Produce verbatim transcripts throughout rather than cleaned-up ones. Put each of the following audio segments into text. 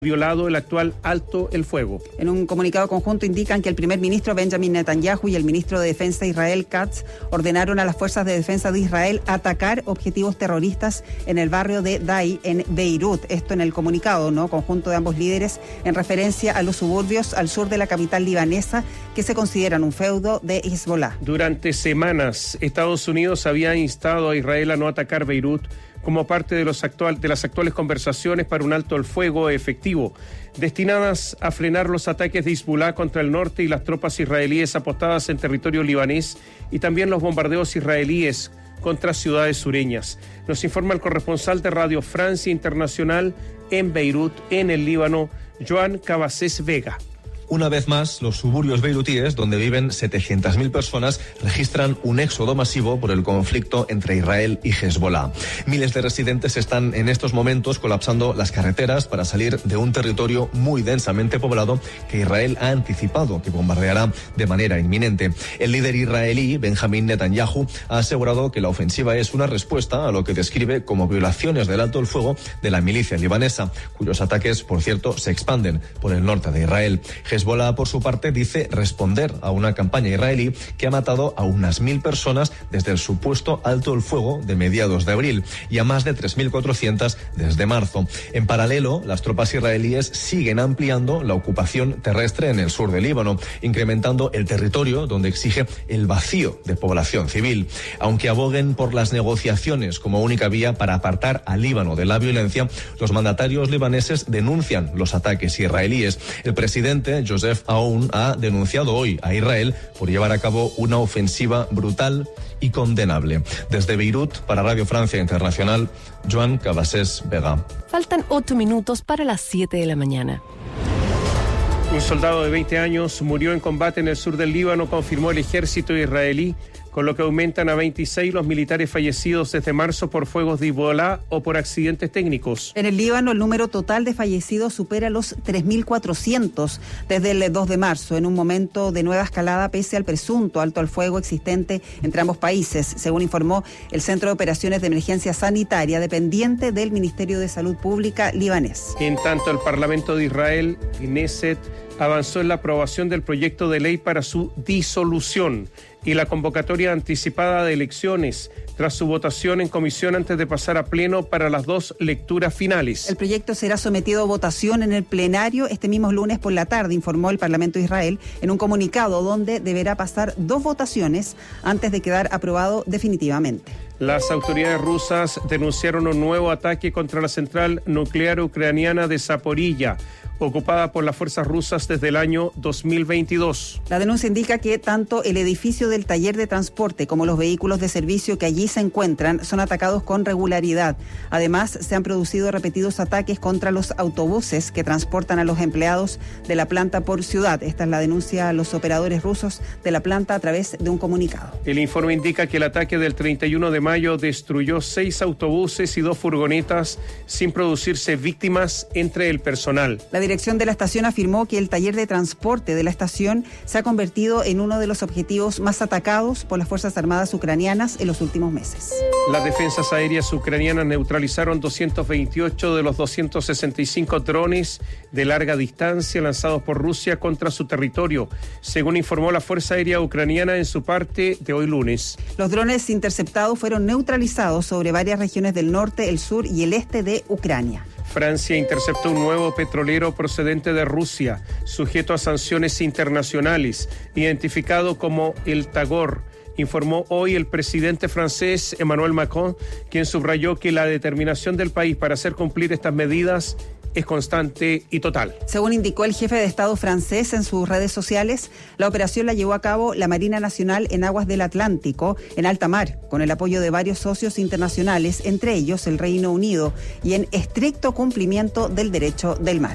violado el actual alto el fuego. En un comunicado conjunto indican que el primer ministro Benjamin Netanyahu y el ministro de Defensa Israel Katz ordenaron a las fuerzas de defensa de Israel atacar objetivos terroristas en el barrio de Dai en Beirut. Esto en el comunicado, ¿no? Conjunto de ambos líderes en referencia a los suburbios al sur de la capital libanesa que se consideran un feudo de Hezbollah. Durante semanas, Estados Unidos había instado a Israel a no atacar Beirut como parte de, los actual, de las actuales conversaciones para un alto el fuego efectivo, destinadas a frenar los ataques de Hezbollah contra el norte y las tropas israelíes apostadas en territorio libanés y también los bombardeos israelíes contra ciudades sureñas. Nos informa el corresponsal de Radio Francia Internacional en Beirut, en el Líbano, Joan Cabasés Vega. Una vez más, los suburbios beirutíes, donde viven setecientas mil personas, registran un éxodo masivo por el conflicto entre Israel y Hezbollah. Miles de residentes están en estos momentos colapsando las carreteras para salir de un territorio muy densamente poblado que Israel ha anticipado que bombardeará de manera inminente. El líder israelí, Benjamin Netanyahu, ha asegurado que la ofensiva es una respuesta a lo que describe como violaciones del alto el fuego de la milicia libanesa, cuyos ataques, por cierto, se expanden por el norte de Israel. Hezbollah, por su parte, dice responder a una campaña israelí que ha matado a unas mil personas desde el supuesto alto el fuego de mediados de abril y a más de tres mil cuatrocientas desde marzo. En paralelo, las tropas israelíes siguen ampliando la ocupación terrestre en el sur del Líbano, incrementando el territorio donde exige el vacío de población civil. Aunque aboguen por las negociaciones como única vía para apartar al Líbano de la violencia, los mandatarios libaneses denuncian los ataques israelíes. El presidente Joseph Aoun ha denunciado hoy a Israel por llevar a cabo una ofensiva brutal y condenable. Desde Beirut, para Radio Francia Internacional, Joan Cabasés Vega. Faltan ocho minutos para las siete de la mañana. Un soldado de veinte años murió en combate en el sur del Líbano, confirmó el ejército israelí, con lo que aumentan a veintiséis los militares fallecidos desde marzo por fuegos de Hezbollah o por accidentes técnicos. En el Líbano, el número total de fallecidos supera los tres mil cuatrocientos desde el dos de marzo, en un momento de nueva escalada pese al presunto alto al fuego existente entre ambos países, según informó el Centro de Operaciones de Emergencia Sanitaria, dependiente del Ministerio de Salud Pública libanés. En tanto, el Parlamento de Israel, Knesset, avanzó en la aprobación del proyecto de ley para su disolución y la convocatoria anticipada de elecciones tras su votación en comisión antes de pasar a pleno para las dos lecturas finales. El proyecto será sometido a votación en el plenario este mismo lunes por la tarde, informó el Parlamento de Israel en un comunicado donde deberá pasar dos votaciones antes de quedar aprobado definitivamente. Las autoridades rusas denunciaron un nuevo ataque contra la central nuclear ucraniana de Zaporilla, ocupada por las fuerzas rusas desde el año dos mil veintidós. La denuncia indica que tanto el edificio del taller de transporte como los vehículos de servicio que allí se encuentran son atacados con regularidad. Además, se han producido repetidos ataques contra los autobuses que transportan a los empleados de la planta por ciudad. Esta es la denuncia a los operadores rusos de la planta a través de un comunicado. El informe indica que el ataque del treinta y uno de mayo destruyó seis autobuses y dos furgonetas sin producirse víctimas entre el personal. La La dirección de la estación afirmó que el taller de transporte de la estación se ha convertido en uno de los objetivos más atacados por las Fuerzas Armadas ucranianas en los últimos meses. Las defensas aéreas ucranianas neutralizaron doscientos veintiocho de los doscientos sesenta y cinco drones de larga distancia lanzados por Rusia contra su territorio, según informó la Fuerza Aérea Ucraniana en su parte de hoy lunes. Los drones interceptados fueron neutralizados sobre varias regiones del norte, el sur y el este de Ucrania. Francia interceptó un nuevo petrolero procedente de Rusia, sujeto a sanciones internacionales, identificado como el Tagor, informó hoy el presidente francés Emmanuel Macron, quien subrayó que la determinación del país para hacer cumplir estas medidas es constante y total. Según indicó el jefe de Estado francés en sus redes sociales, la operación la llevó a cabo la Marina Nacional en aguas del Atlántico, en alta mar, con el apoyo de varios socios internacionales, entre ellos el Reino Unido, y en estricto cumplimiento del derecho del mar.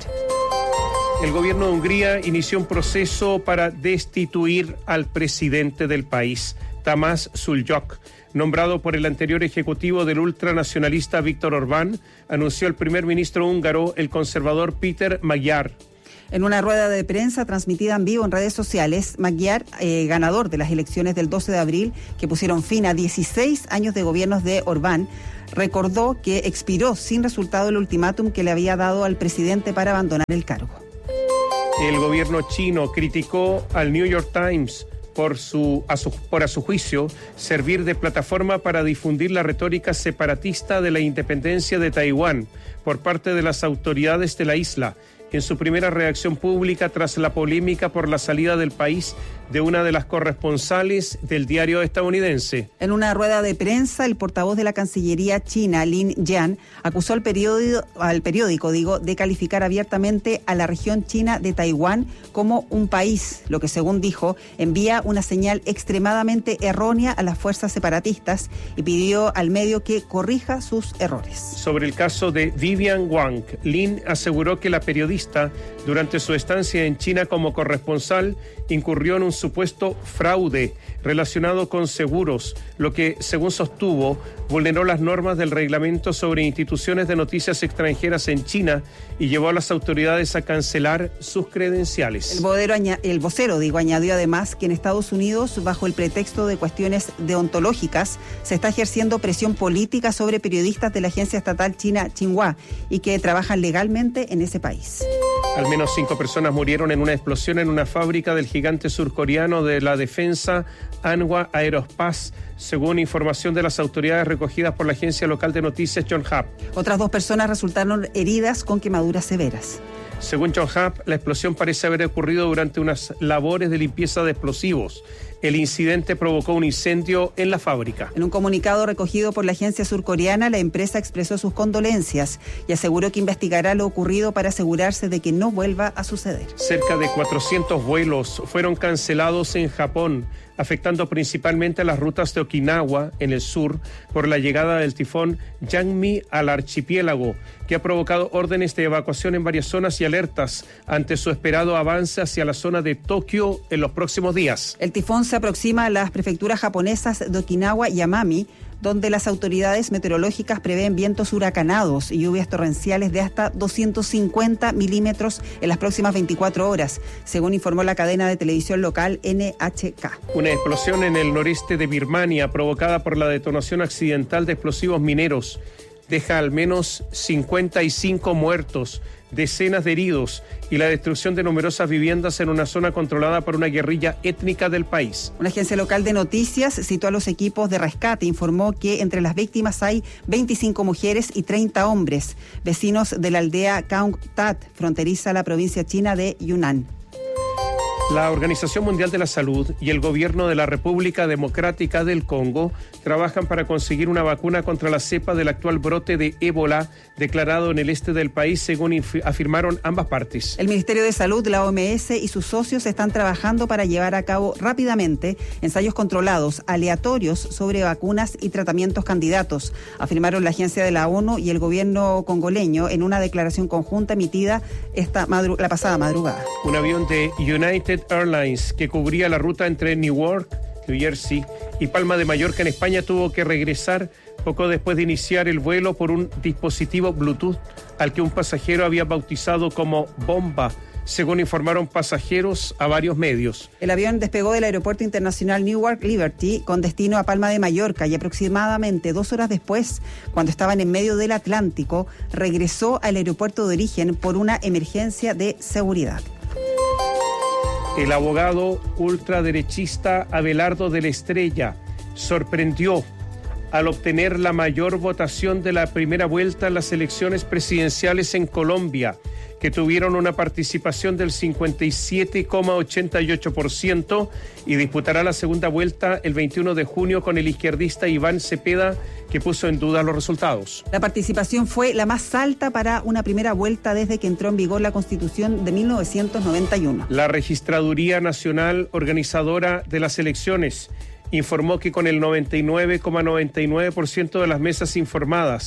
El gobierno de Hungría inició un proceso para destituir al presidente del país, Tamás Suljok. Nombrado por el anterior ejecutivo del ultranacionalista Víctor Orbán, anunció el primer ministro húngaro, el conservador Péter Magyar. En una rueda de prensa transmitida en vivo en redes sociales, Magyar, eh, ganador de las elecciones del doce de abril, que pusieron fin a dieciséis años de gobiernos de Orbán, recordó que expiró sin resultado el ultimátum que le había dado al presidente para abandonar el cargo. El gobierno chino criticó al New York Times por su, a su, por a su juicio servir de plataforma para difundir la retórica separatista de la independencia de Taiwán por parte de las autoridades de la isla, en su primera reacción pública tras la polémica por la salida del país de una de las corresponsales del diario estadounidense. En una rueda de prensa, el portavoz de la Cancillería china, Lin Jian, acusó al periódico, al periódico digo, de calificar abiertamente a la región china de Taiwán como un país, lo que, según dijo, envía una señal extremadamente errónea a las fuerzas separatistas, y pidió al medio que corrija sus errores. Sobre el caso de Vivian Wang, Lin aseguró que la periodista, durante su estancia en China como corresponsal, incurrió en un supuesto fraude relacionado con seguros, lo que, según sostuvo, vulneró las normas del reglamento sobre instituciones de noticias extranjeras en China y llevó a las autoridades a cancelar sus credenciales. El, vocero, el vocero digo, añadió además que en Estados Unidos, bajo el pretexto de cuestiones deontológicas, se está ejerciendo presión política sobre periodistas de la agencia estatal china Xinhua y que trabajan legalmente en ese país. Al menos cinco personas murieron en una explosión en una fábrica del gigante surcoreano de la defensa Anwha Aerospace, según información de las autoridades recogidas por la agencia local de noticias Yonhap. Otras dos personas resultaron heridas con quemaduras severas. Según Yonhap, la explosión parece haber ocurrido durante unas labores de limpieza de explosivos. El incidente provocó un incendio en la fábrica. En un comunicado recogido por la agencia surcoreana, la empresa expresó sus condolencias y aseguró que investigará lo ocurrido para asegurarse de que no vuelva a suceder. Cerca de cuatrocientos vuelos fueron cancelados en Japón, afectando principalmente a las rutas de Okinawa, en el sur, por la llegada del tifón Yangmi al archipiélago, que ha provocado órdenes de evacuación en varias zonas y alertas ante su esperado avance hacia la zona de Tokio en los próximos días. El tifón se aproxima a las prefecturas japonesas de Okinawa y Amami, donde las autoridades meteorológicas prevén vientos huracanados y lluvias torrenciales de hasta doscientos cincuenta milímetros en las próximas veinticuatro horas, según informó la cadena de televisión local N H K. Una explosión en el noreste de Birmania, provocada por la detonación accidental de explosivos mineros, deja al menos cincuenta y cinco muertos, decenas de heridos y la destrucción de numerosas viviendas en una zona controlada por una guerrilla étnica del país. Una agencia local de noticias citó a los equipos de rescate e informó que entre las víctimas hay veinticinco mujeres y treinta hombres, vecinos de la aldea Kaung Tat, fronteriza a la provincia china de Yunnan. La Organización Mundial de la Salud y el gobierno de la República Democrática del Congo trabajan para conseguir una vacuna contra la cepa del actual brote de ébola declarado en el este del país, según afirmaron ambas partes. El Ministerio de Salud, la O M S y sus socios están trabajando para llevar a cabo rápidamente ensayos controlados, aleatorios sobre vacunas y tratamientos candidatos, afirmaron la agencia de la ONU y el gobierno congoleño en una declaración conjunta emitida esta madru- la pasada madrugada. Un avión de United Airlines que cubría la ruta entre Newark, New Jersey, y Palma de Mallorca en España tuvo que regresar poco después de iniciar el vuelo por un dispositivo Bluetooth al que un pasajero había bautizado como bomba, según informaron pasajeros a varios medios. El avión despegó del aeropuerto internacional Newark Liberty con destino a Palma de Mallorca y aproximadamente dos horas después, cuando estaban en medio del Atlántico, regresó al aeropuerto de origen por una emergencia de seguridad. El abogado ultraderechista Abelardo de la Estrella sorprendió al obtener la mayor votación de la primera vuelta en las elecciones presidenciales en Colombia, que tuvieron una participación del cincuenta y siete coma ochenta y ocho por ciento, y disputará la segunda vuelta el veintiuno de junio con el izquierdista Iván Cepeda, que puso en duda los resultados. La participación fue la más alta para una primera vuelta desde que entró en vigor la Constitución de mil novecientos noventa y uno. La Registraduría Nacional Organizadora de las Elecciones informó que con el noventa y nueve coma noventa y nueve por ciento de las mesas informadas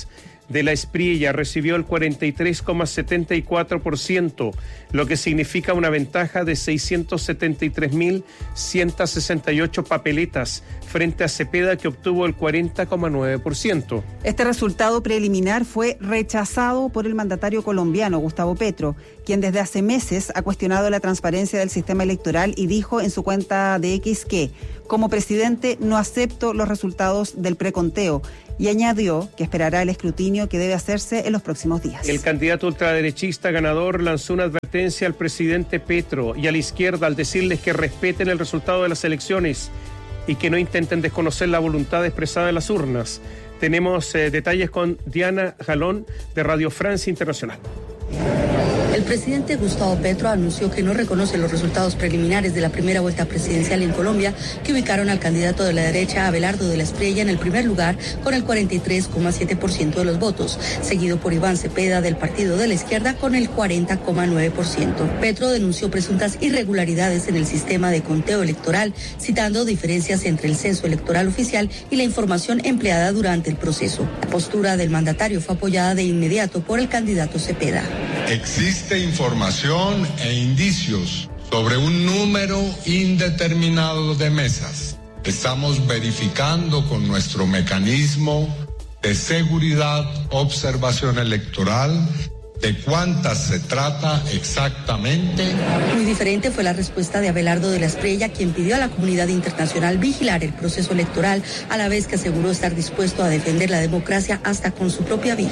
de la Espriella recibió el cuarenta y tres coma setenta y cuatro por ciento, lo que significa una ventaja de seiscientos setenta y tres mil ciento sesenta y ocho papeletas frente a Cepeda, que obtuvo el cuarenta coma nueve por ciento. Este resultado preliminar fue rechazado por el mandatario colombiano Gustavo Petro, quien desde hace meses ha cuestionado la transparencia del sistema electoral y dijo en su cuenta de X que, como presidente, no acepto los resultados del preconteo, y añadió que esperará el escrutinio que debe hacerse en los próximos días. El candidato ultraderechista ganador lanzó una advertencia al presidente Petro y a la izquierda al decirles que respeten el resultado de las elecciones y que no intenten desconocer la voluntad expresada en las urnas. Tenemos eh, detalles con Diana Jalón de Radio Francia Internacional. El presidente Gustavo Petro anunció que no reconoce los resultados preliminares de la primera vuelta presidencial en Colombia, que ubicaron al candidato de la derecha, Abelardo de la Espriella, en el primer lugar con el cuarenta y tres coma siete por ciento de los votos, seguido por Iván Cepeda del Partido de la Izquierda con el cuarenta coma nueve por ciento. Petro denunció presuntas irregularidades en el sistema de conteo electoral, citando diferencias entre el censo electoral oficial y la información empleada durante el proceso. La postura del mandatario fue apoyada de inmediato por el candidato Cepeda. Existe información e indicios sobre un número indeterminado de mesas. Estamos verificando con nuestro mecanismo de seguridad, observación electoral, de cuántas se trata exactamente. Muy diferente fue la respuesta de Abelardo de la Espriella, quien pidió a la comunidad internacional vigilar el proceso electoral, a la vez que aseguró estar dispuesto a defender la democracia hasta con su propia vida.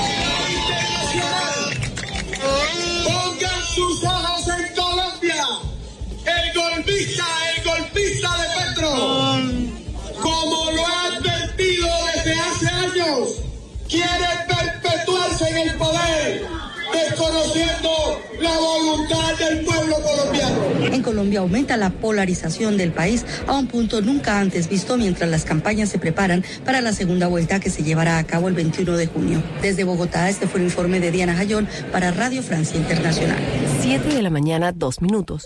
Sus ojos en Colombia, el golpista, el golpista de Petro, como lo ha advertido desde hace años, quiere perpetuarse en el poder, desconociendo la voluntad del pueblo colombiano. En Colombia aumenta la polarización del país a un punto nunca antes visto, mientras las campañas se preparan para la segunda vuelta que se llevará a cabo el veintiuno de junio. Desde Bogotá, este fue el informe de Diana Jallón para Radio Francia Internacional. siete de la mañana, dos minutos.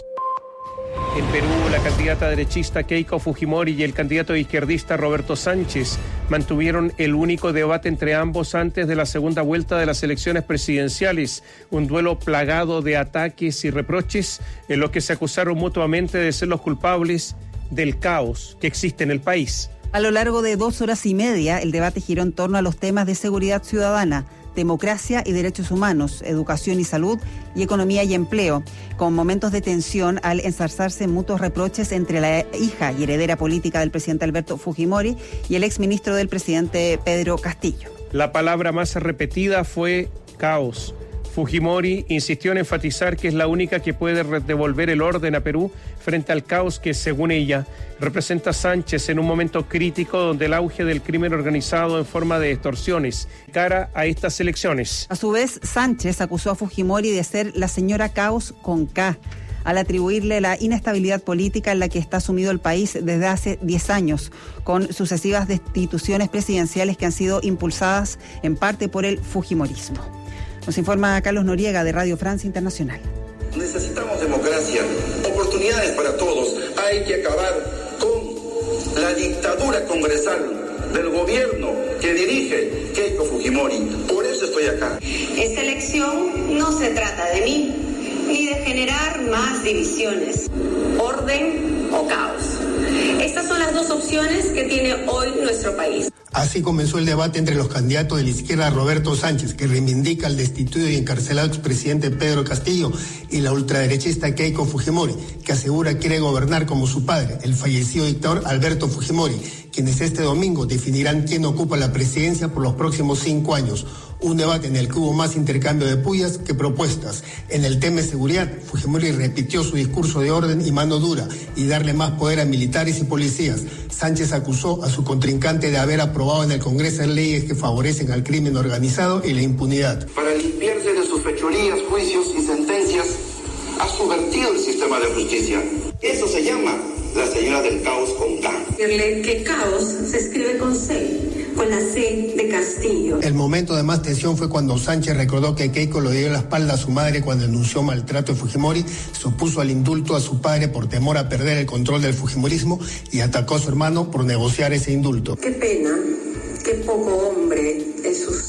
En Perú, la candidata derechista Keiko Fujimori y el candidato izquierdista Roberto Sánchez mantuvieron el único debate entre ambos antes de la segunda vuelta de las elecciones presidenciales, un duelo plagado de ataques y reproches en los que se acusaron mutuamente de ser los culpables del caos que existe en el país. A lo largo de dos horas y media, el debate giró en torno a los temas de seguridad ciudadana, democracia y derechos humanos, educación y salud, y economía y empleo, con momentos de tensión al enzarzarse en mutuos reproches entre la hija y heredera política del presidente Alberto Fujimori y el exministro del presidente Pedro Castillo. La palabra más repetida fue caos. Fujimori insistió en enfatizar que es la única que puede devolver el orden a Perú frente al caos que, según ella, representa Sánchez en un momento crítico donde el auge del crimen organizado en forma de extorsiones cara a estas elecciones. A su vez, Sánchez acusó a Fujimori de ser la señora Caos con K, al atribuirle la inestabilidad política en la que está sumido el país desde hace diez años, con sucesivas destituciones presidenciales que han sido impulsadas en parte por el fujimorismo. Nos informa Carlos Noriega de Radio Francia Internacional. Necesitamos democracia, oportunidades para todos. Hay que acabar con la dictadura congresal del gobierno que dirige Keiko Fujimori. Por eso estoy acá. Esta elección no se trata de mí, ni de generar más divisiones, orden o caos. Estas son las dos opciones que tiene hoy nuestro país. Así comenzó el debate entre los candidatos de la izquierda Roberto Sánchez, que reivindica al destituido y encarcelado expresidente Pedro Castillo, y la ultraderechista Keiko Fujimori, que asegura quiere gobernar como su padre, el fallecido dictador Alberto Fujimori, quienes este domingo definirán quién ocupa la presidencia por los próximos cinco años. Un debate en el que hubo más intercambio de pullas que propuestas. En el tema de seguridad, Fujimori repitió su discurso de orden y mano dura y darle más poder a militares y policías. Sánchez acusó a su contrincante de haber aprobado en el Congreso leyes que favorecen al crimen organizado y la impunidad. Para limpiarse de sus fechorías, juicios y sentencias, ha subvertido el sistema de justicia. Eso se llama la señora del caos con K. Que caos se escribe con C, con la C de Castillo. El momento de más tensión fue cuando Sánchez recordó que Keiko le dio la espalda a su madre cuando denunció maltrato de Fujimori, se opuso al indulto a su padre por temor a perder el control del fujimorismo y atacó a su hermano por negociar ese indulto. Qué pena, qué poco hombre es usted.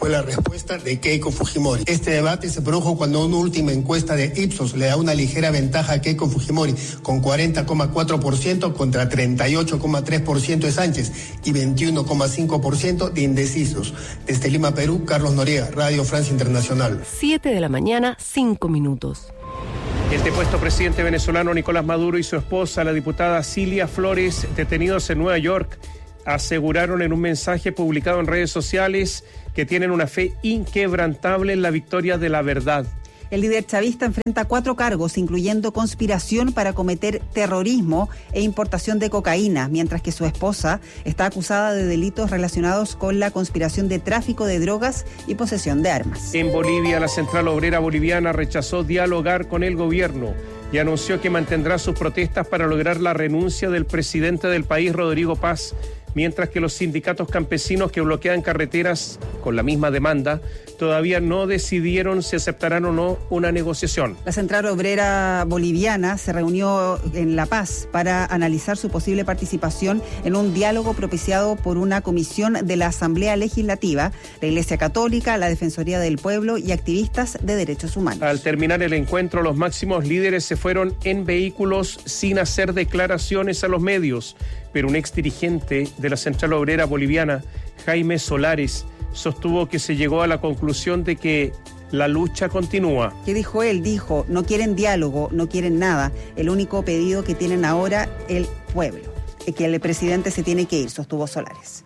fue la respuesta de Keiko Fujimori. Este debate se produjo cuando una última encuesta de Ipsos le da una ligera ventaja a Keiko Fujimori, con cuarenta coma cuatro por ciento contra treinta y ocho coma tres por ciento de Sánchez y veintiuno coma cinco por ciento de indecisos. Desde Lima, Perú, Carlos Noriega, Radio Francia Internacional. siete de la mañana, cinco minutos. El depuesto presidente venezolano Nicolás Maduro y su esposa, la diputada Cilia Flores, detenidos en Nueva York, aseguraron en un mensaje publicado en redes sociales que tienen una fe inquebrantable en la victoria de la verdad. El líder chavista enfrenta cuatro cargos, incluyendo conspiración para cometer terrorismo e importación de cocaína, mientras que su esposa está acusada de delitos relacionados con la conspiración de tráfico de drogas y posesión de armas. En Bolivia, la Central Obrera Boliviana rechazó dialogar con el gobierno y anunció que mantendrá sus protestas para lograr la renuncia del presidente del país, Rodrigo Paz, mientras que los sindicatos campesinos que bloquean carreteras con la misma demanda todavía no decidieron si aceptarán o no una negociación. La Central Obrera Boliviana se reunió en La Paz para analizar su posible participación en un diálogo propiciado por una comisión de la Asamblea Legislativa, la Iglesia Católica, la Defensoría del Pueblo y activistas de derechos humanos. Al terminar el encuentro, los máximos líderes se fueron en vehículos sin hacer declaraciones a los medios, pero un exdirigente de la Central Obrera Boliviana, Jaime Solares, sostuvo que se llegó a la conclusión de que la lucha continúa. ¿Qué dijo él? Dijo, no quieren diálogo, no quieren nada. El único pedido que tienen ahora el pueblo, es que el presidente se tiene que ir, sostuvo Solares.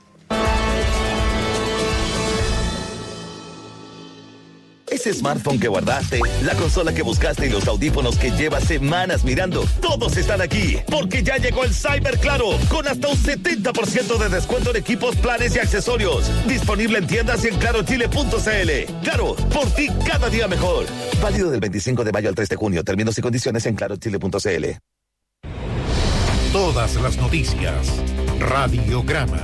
Ese smartphone que guardaste, la consola que buscaste y los audífonos que llevas semanas mirando, todos están aquí, porque ya llegó el Cyber Claro, con hasta un setenta por ciento de descuento en equipos, planes y accesorios. Disponible en tiendas y en claro chile punto c l. Claro, por ti cada día mejor. Válido del veinticinco de mayo al tres de junio. Términos y condiciones en claro chile punto c l. Todas las noticias. Radiograma.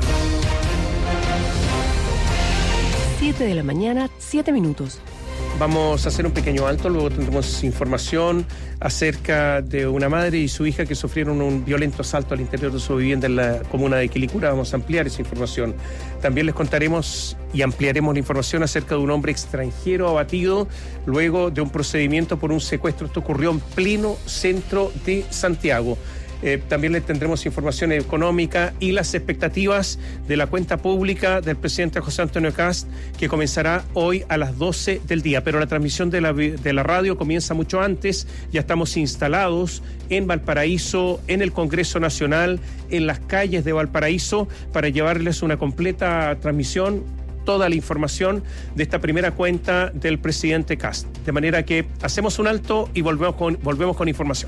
siete de la mañana, siete minutos. Vamos a hacer un pequeño alto, luego tendremos información acerca de una madre y su hija que sufrieron un violento asalto al interior de su vivienda en la comuna de Quilicura. Vamos a ampliar esa información. También les contaremos y ampliaremos la información acerca de un hombre extranjero abatido luego de un procedimiento por un secuestro. Esto ocurrió en pleno centro de Santiago. Eh, también le tendremos información económica y las expectativas de la cuenta pública del presidente José Antonio Kast, que comenzará hoy a las doce del día. Pero la transmisión de la, de la radio comienza mucho antes. Ya estamos instalados en Valparaíso, en el Congreso Nacional, en las calles de Valparaíso, para llevarles una completa transmisión, toda la información de esta primera cuenta del presidente Kast. De manera que hacemos un alto y volvemos con, volvemos con información.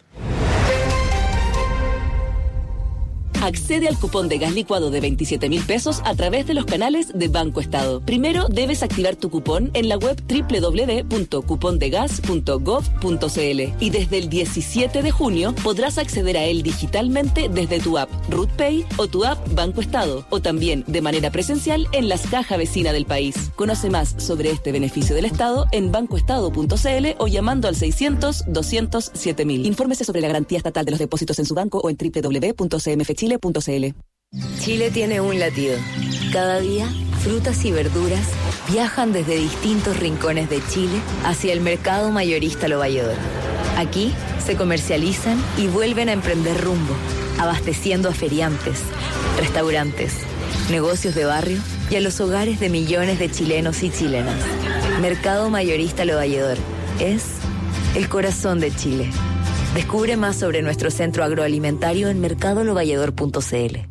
Accede al cupón de gas licuado de veintisiete mil pesos a través de los canales de Banco Estado. Primero debes activar tu cupón en la web doble u doble u doble u punto cupondegas punto gov punto c l y desde el diecisiete de junio podrás acceder a él digitalmente desde tu app RutPay o tu app Banco Estado, o también de manera presencial en las cajas vecinas del país. Conoce más sobre este beneficio del Estado en bancoestado punto c l o llamando al seiscientos, doscientos, siete mil. Infórmese sobre la garantía estatal de los depósitos en su banco o en doble u doble u doble u punto c m f chile punto c l. Chile tiene un latido. Cada día, frutas y verduras viajan desde distintos rincones de Chile hacia el mercado mayorista Lo Valledor. Aquí se comercializan y vuelven a emprender rumbo, abasteciendo a feriantes, restaurantes, negocios de barrio y a los hogares de millones de chilenos y chilenas. Mercado Mayorista Lo Valledor es el corazón de Chile. Descubre más sobre nuestro centro agroalimentario en mercado lo valledor punto c l.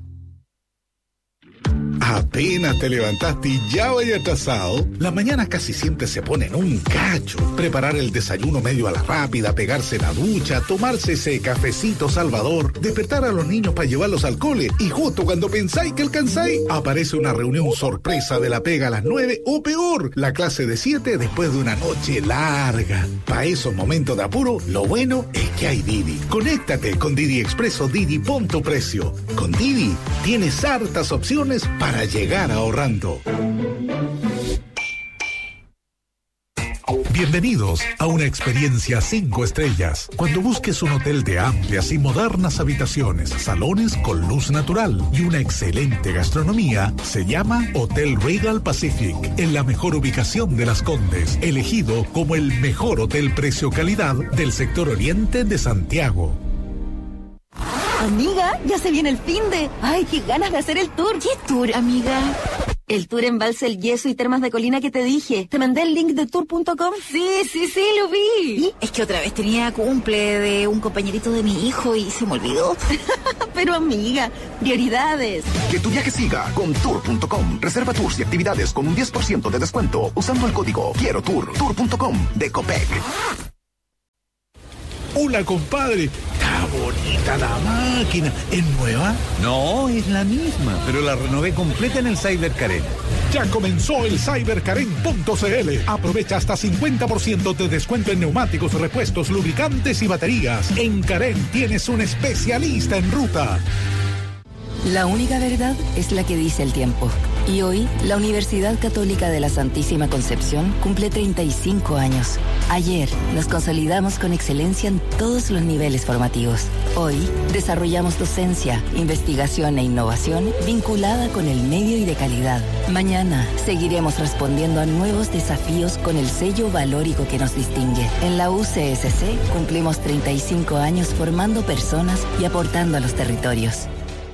Apenas te levantaste y ya vaya atrasado. Las mañanas casi siempre se ponen un cacho. Preparar el desayuno medio a la rápida, pegarse la ducha, tomarse ese cafecito salvador, despertar a los niños para llevarlos al cole, y justo cuando pensáis que alcanzáis, aparece una reunión sorpresa de la pega a las nueve, o peor, la clase de siete después de una noche larga. Para esos momentos de apuro, lo bueno es que hay Didi. Conéctate con Didi Expreso Didi Punto Precio. Con Didi tienes hartas opciones para llegar ahorrando. Viernes Bienvenidos a una experiencia cinco estrellas. Cuando busques un hotel de amplias y modernas habitaciones, salones con luz natural y una excelente gastronomía, se llama Hotel Regal Pacific, en la mejor ubicación de Las Condes, elegido como el mejor hotel precio-calidad del sector oriente de Santiago. Amiga, ya se viene el finde. Ay, qué ganas de hacer el tour. ¿Qué tour, amiga? El tour Embalse El Yeso y Termas de Colina que te dije. ¿Te mandé el link de tour punto com? Sí, sí, sí, lo vi. ¿Y? Es que otra vez tenía cumple de un compañerito de mi hijo y se me olvidó. Pero amiga, prioridades. Que tu viaje siga con tour punto com. Reserva tours y actividades con un diez por ciento de descuento usando el código Quiero Tour. tour punto com de Copec. Hola, compadre. Está bonita la máquina. ¿Es nueva? No, es la misma, pero la renové completa en el Cyber Karen. Ya comenzó el cyber karen punto c l. Aprovecha hasta cincuenta por ciento de descuento en neumáticos, repuestos, lubricantes y baterías. En Karen tienes un especialista en ruta. La única verdad es la que dice el tiempo. Y hoy, la Universidad Católica de la Santísima Concepción cumple treinta y cinco años. Ayer, nos consolidamos con excelencia en todos los niveles formativos. Hoy, desarrollamos docencia, investigación e innovación vinculada con el medio y de calidad. Mañana, seguiremos respondiendo a nuevos desafíos con el sello valórico que nos distingue. En la U C S C cumplimos treinta y cinco años formando personas y aportando a los territorios.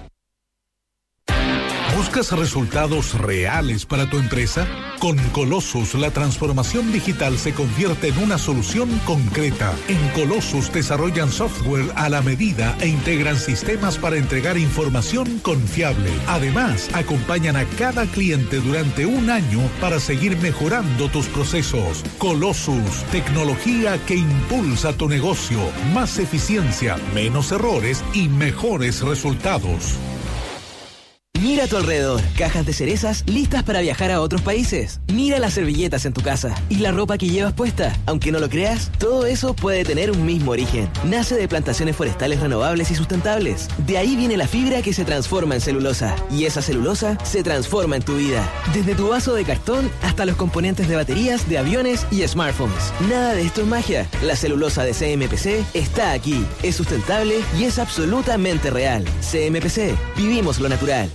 ¿Buscas resultados reales para tu empresa? Con Colossus, la transformación digital se convierte en una solución concreta. En Colossus desarrollan software a la medida e integran sistemas para entregar información confiable. Además, acompañan a cada cliente durante un año para seguir mejorando tus procesos. Colossus, tecnología que impulsa tu negocio. Más eficiencia, menos errores y mejores resultados. Mira a tu alrededor, cajas de cerezas listas para viajar a otros países. Mira las servilletas en tu casa y la ropa que llevas puesta. Aunque no lo creas, todo eso puede tener un mismo origen. Nace de plantaciones forestales renovables y sustentables. De ahí viene la fibra que se transforma en celulosa. Y esa celulosa se transforma en tu vida. Desde tu vaso de cartón hasta los componentes de baterías, de aviones y smartphones. Nada de esto es magia. La celulosa de C M P C está aquí. Es sustentable y es absolutamente real. C M P C. Vivimos lo natural.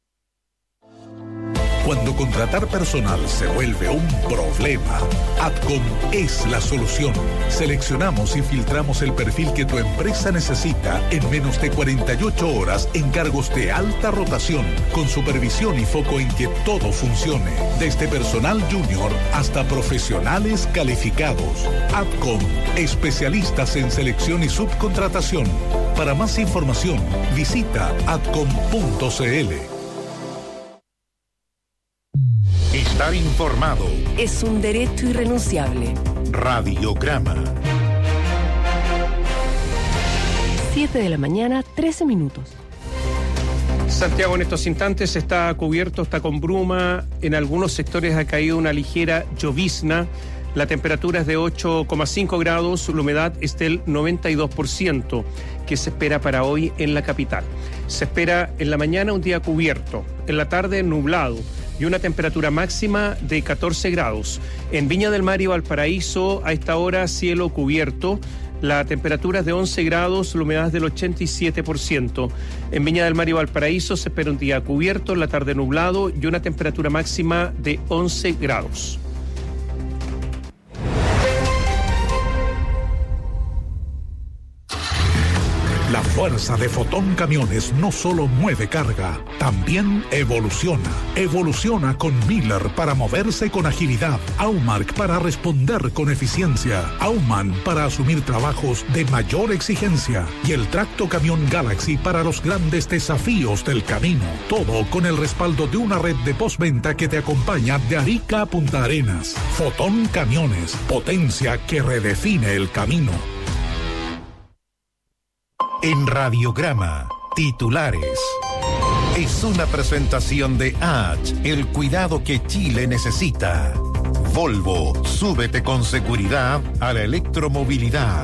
Cuando contratar personal se vuelve un problema, Adcom es la solución. Seleccionamos y filtramos el perfil que tu empresa necesita en menos de cuarenta y ocho horas en cargos de alta rotación, con supervisión y foco en que todo funcione, desde personal junior hasta profesionales calificados. Adcom, especialistas en selección y subcontratación. Para más información, visita adcom punto c l. Estar informado es un derecho irrenunciable. Radiograma. siete de la mañana, trece minutos. Santiago en estos instantes está cubierto, está con bruma. En algunos sectores ha caído una ligera llovizna. La temperatura es de ocho coma cinco grados, la humedad es del noventa y dos por ciento, que se espera para hoy en la capital. Se espera en la mañana un día cubierto, en la tarde nublado y una temperatura máxima de catorce grados. En Viña del Mar y Valparaíso, a esta hora cielo cubierto, la temperatura es de once grados, la humedad es del ochenta y siete por ciento. En Viña del Mar y Valparaíso se espera un día cubierto, en la tarde nublado y una temperatura máxima de once grados. La fuerza de Fotón Camiones no solo mueve carga, también evoluciona. Evoluciona con Miller para moverse con agilidad, Aumark para responder con eficiencia, Auman para asumir trabajos de mayor exigencia y el Tracto Camión Galaxy para los grandes desafíos del camino. Todo con el respaldo de una red de postventa que te acompaña de Arica a Punta Arenas. Fotón Camiones, potencia que redefine el camino. En Radiograma, titulares. Es una presentación de H, el cuidado que Chile necesita. Volvo, súbete con seguridad a la electromovilidad.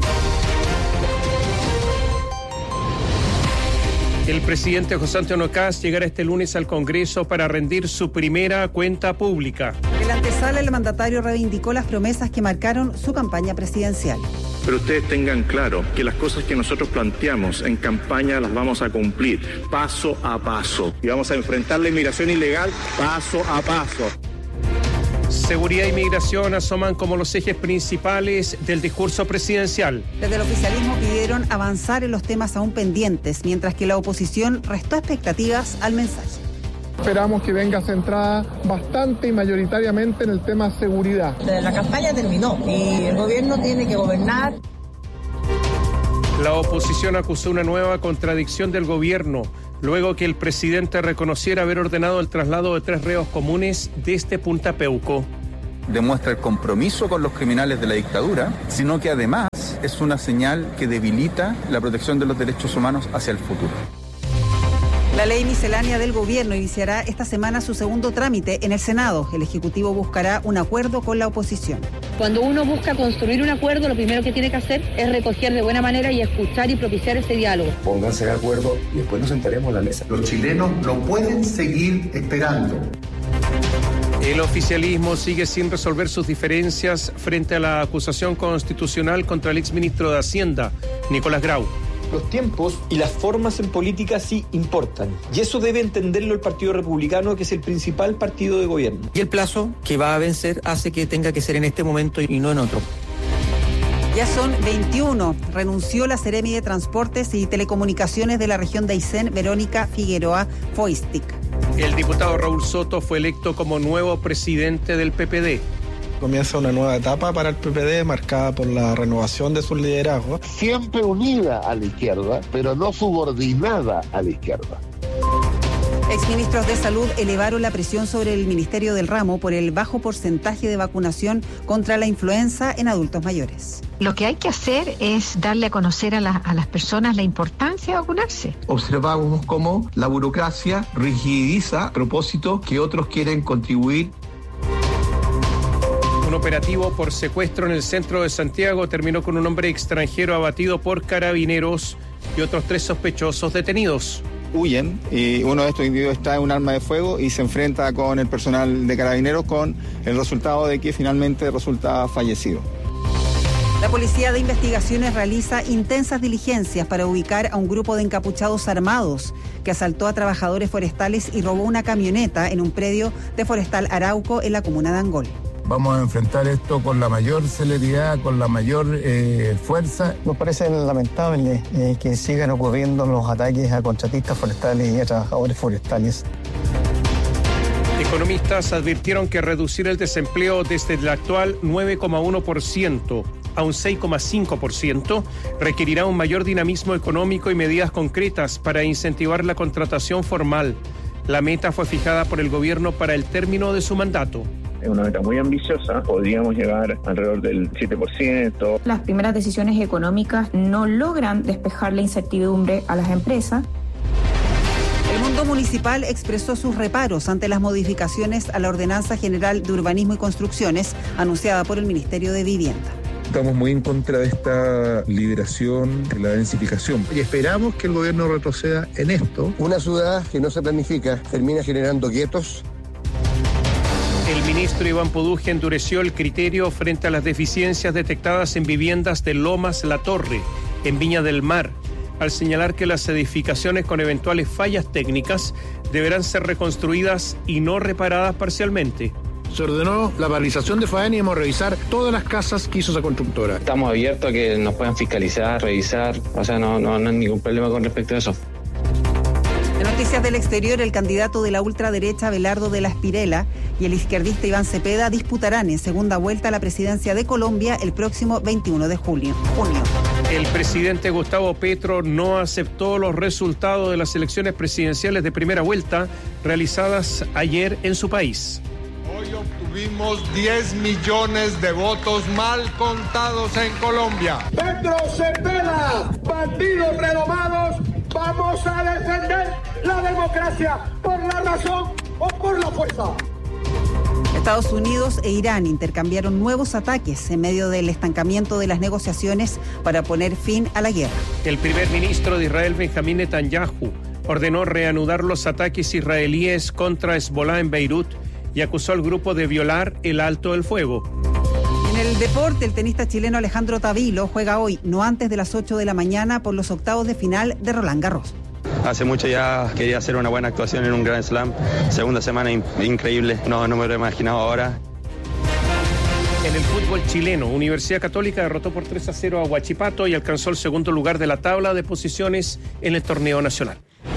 El presidente José Antonio Kast llegará este lunes al Congreso para rendir su primera cuenta pública. En la antesala, el mandatario reivindicó las promesas que marcaron su campaña presidencial. Pero ustedes tengan claro que las cosas que nosotros planteamos en campaña las vamos a cumplir paso a paso. Y vamos a enfrentar la inmigración ilegal paso a paso. Seguridad y migración asoman como los ejes principales del discurso presidencial. Desde el oficialismo pidieron avanzar en los temas aún pendientes, mientras que la oposición restó expectativas al mensaje. Esperamos que venga centrada bastante y mayoritariamente en el tema seguridad. La campaña terminó y el gobierno tiene que gobernar. La oposición acusó una nueva contradicción del gobierno, luego que el presidente reconociera haber ordenado el traslado de tres reos comunes desde Punta Peuco. Demuestra el compromiso con los criminales de la dictadura, sino que además es una señal que debilita la protección de los derechos humanos hacia el futuro. La ley miscelánea del gobierno iniciará esta semana su segundo trámite en el Senado. El Ejecutivo buscará un acuerdo con la oposición. Cuando uno busca construir un acuerdo, lo primero que tiene que hacer es recoger de buena manera y escuchar y propiciar ese diálogo. Pónganse de acuerdo y después nos sentaremos a la mesa. Los chilenos no pueden seguir esperando. El oficialismo sigue sin resolver sus diferencias frente a la acusación constitucional contra el exministro de Hacienda, Nicolás Grau. Los tiempos y las formas en política sí importan. Y eso debe entenderlo el Partido Republicano, que es el principal partido de gobierno. Y el plazo que va a vencer hace que tenga que ser en este momento y no en otro. Ya son veintiuno. Renunció la Seremi de Transportes y Telecomunicaciones de la región de Aysén, Verónica Figueroa Foistic. El diputado Raúl Soto fue electo como nuevo presidente del P P D. Comienza una nueva etapa para el P P D marcada por la renovación de sus liderazgos. Siempre unida a la izquierda, pero no subordinada a la izquierda. Exministros de Salud elevaron la presión sobre el Ministerio del Ramo por el bajo porcentaje de vacunación contra la influenza en adultos mayores. Lo que hay que hacer es darle a conocer a, la, a las personas la importancia de vacunarse. Observamos cómo la burocracia rigidiza a propósito que otros quieren contribuir. Un operativo por secuestro en el centro de Santiago terminó con un hombre extranjero abatido por carabineros y otros tres sospechosos detenidos. Huyen y uno de estos individuos está en un arma de fuego y se enfrenta con el personal de carabineros con el resultado de que finalmente resulta fallecido. La Policía de Investigaciones realiza intensas diligencias para ubicar a un grupo de encapuchados armados que asaltó a trabajadores forestales y robó una camioneta en un predio de Forestal Arauco en la comuna de Angol. Vamos a enfrentar esto con la mayor celeridad, con la mayor eh, fuerza. Nos parece lamentable eh, que sigan ocurriendo los ataques a contratistas forestales y a trabajadores forestales. Economistas advirtieron que reducir el desempleo desde el actual nueve coma uno por ciento a un seis coma cinco por ciento requerirá un mayor dinamismo económico y medidas concretas para incentivar la contratación formal. La meta fue fijada por el gobierno para el término de su mandato. Es una meta muy ambiciosa, podríamos llegar alrededor del siete por ciento. Las primeras decisiones económicas no logran despejar la incertidumbre a las empresas. El mundo municipal expresó sus reparos ante las modificaciones a la Ordenanza General de Urbanismo y Construcciones anunciada por el Ministerio de Vivienda. Estamos muy en contra de esta liberación, de la densificación. Y esperamos que el gobierno retroceda en esto. Una ciudad que no se planifica termina generando guetos. El ministro Iván Poduje endureció el criterio frente a las deficiencias detectadas en viviendas de Lomas La Torre, en Viña del Mar, al señalar que las edificaciones con eventuales fallas técnicas deberán ser reconstruidas y no reparadas parcialmente. Se ordenó la paralización de faena y vamos a revisar todas las casas que hizo esa constructora. Estamos abiertos a que nos puedan fiscalizar, revisar, o sea, no, no, no hay ningún problema con respecto a eso. En noticias del exterior, el candidato de la ultraderecha Abelardo de la Espirela y el izquierdista Iván Cepeda disputarán en segunda vuelta la presidencia de Colombia el próximo veintiuno de junio. junio. El presidente Gustavo Petro no aceptó los resultados de las elecciones presidenciales de primera vuelta realizadas ayer en su país. Hoy obtuvimos diez millones de votos mal contados en Colombia. Petro Cepeda, bandidos renovados, vamos a defender la democracia por la razón o por la fuerza. Estados Unidos e Irán intercambiaron nuevos ataques en medio del estancamiento de las negociaciones para poner fin a la guerra. El primer ministro de Israel, Benjamín Netanyahu, ordenó reanudar los ataques israelíes contra Hezbollah en Beirut y acusó al grupo de violar el alto el fuego. En el deporte, el tenista chileno Alejandro Tavilo juega hoy, no antes de las ocho de la mañana, por los octavos de final de Roland Garros. Hace mucho ya quería hacer una buena actuación en un Grand Slam. Segunda semana in- increíble, no, no me lo he imaginado ahora. En el fútbol chileno, Universidad Católica derrotó por tres a cero a Huachipato y alcanzó el segundo lugar de la tabla de posiciones en el torneo nacional.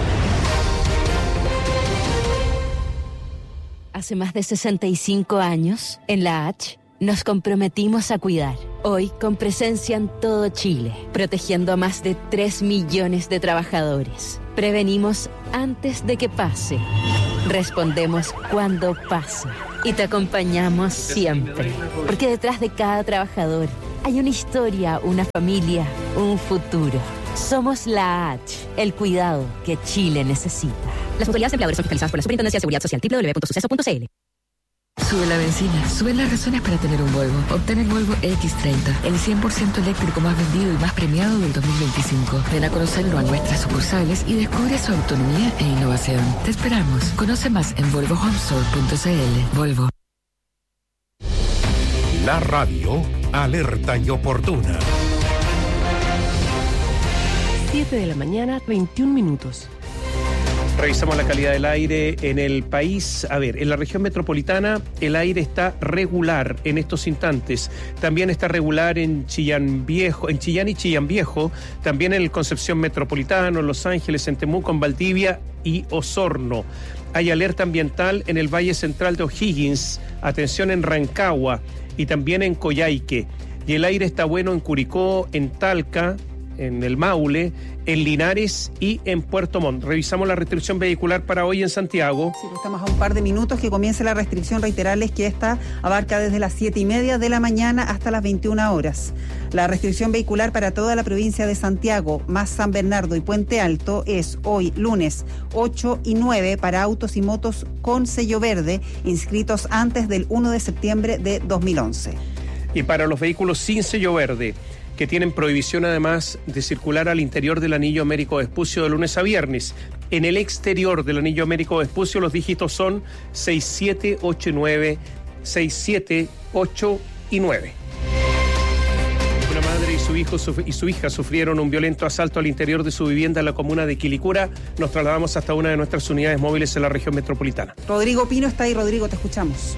Hace más de sesenta y cinco años, en la H, nos comprometimos a cuidar. Hoy, con presencia en todo Chile, protegiendo a más de tres millones de trabajadores. Prevenimos antes de que pase. Respondemos cuando pasa. Y te acompañamos siempre. Porque detrás de cada trabajador hay una historia, una familia, un futuro. Somos la H, el cuidado que Chile necesita. Las autoridades de empleadores son fiscalizadas por la Superintendencia de Seguridad Social. doble u doble u doble u punto suceso punto c l. Sube la benzina, suben las razones para tener un Volvo. Obtén el Volvo equis treinta, el cien por ciento eléctrico más vendido y más premiado del dos mil veinticinco. Ven a conocerlo a nuestras sucursales y descubre su autonomía e innovación. Te esperamos. Conoce más en volvo home store punto c l. Volvo. La radio, alerta y oportuna. siete de la mañana, veintiún minutos. Revisamos la calidad del aire en el país. A ver, en la región metropolitana el aire está regular en estos instantes. También está regular en Chillán Viejo, en Chillán y Chillán Viejo, también en el Concepción Metropolitano, en Los Ángeles, en Temuco, en Valdivia y Osorno. Hay alerta ambiental en el Valle Central de O'Higgins, atención en Rancagua y también en Coyhaique. Y el aire está bueno en Curicó, en Talca, en el Maule, en Linares y en Puerto Montt. Revisamos la restricción vehicular para hoy en Santiago. Sí, estamos a un par de minutos que comience la restricción. Reiterarles que esta abarca desde las siete y media de la mañana hasta las veintiuna horas. La restricción vehicular para toda la provincia de Santiago, más San Bernardo y Puente Alto, es hoy, lunes, ocho y nueve para autos y motos con sello verde, inscritos antes del primero de septiembre de dos mil once. Y para los vehículos sin sello verde, que tienen prohibición además de circular al interior del anillo Américo Vespucio de lunes a viernes. En el exterior del anillo Américo Vespucio los dígitos son seis siete ocho nueve, seis siete ocho y nueve. Una madre y su hijo y su hija sufrieron un violento asalto al interior de su vivienda en la comuna de Quilicura. Nos trasladamos hasta una de nuestras unidades móviles en la región metropolitana. Rodrigo Pino está ahí. Rodrigo, te escuchamos.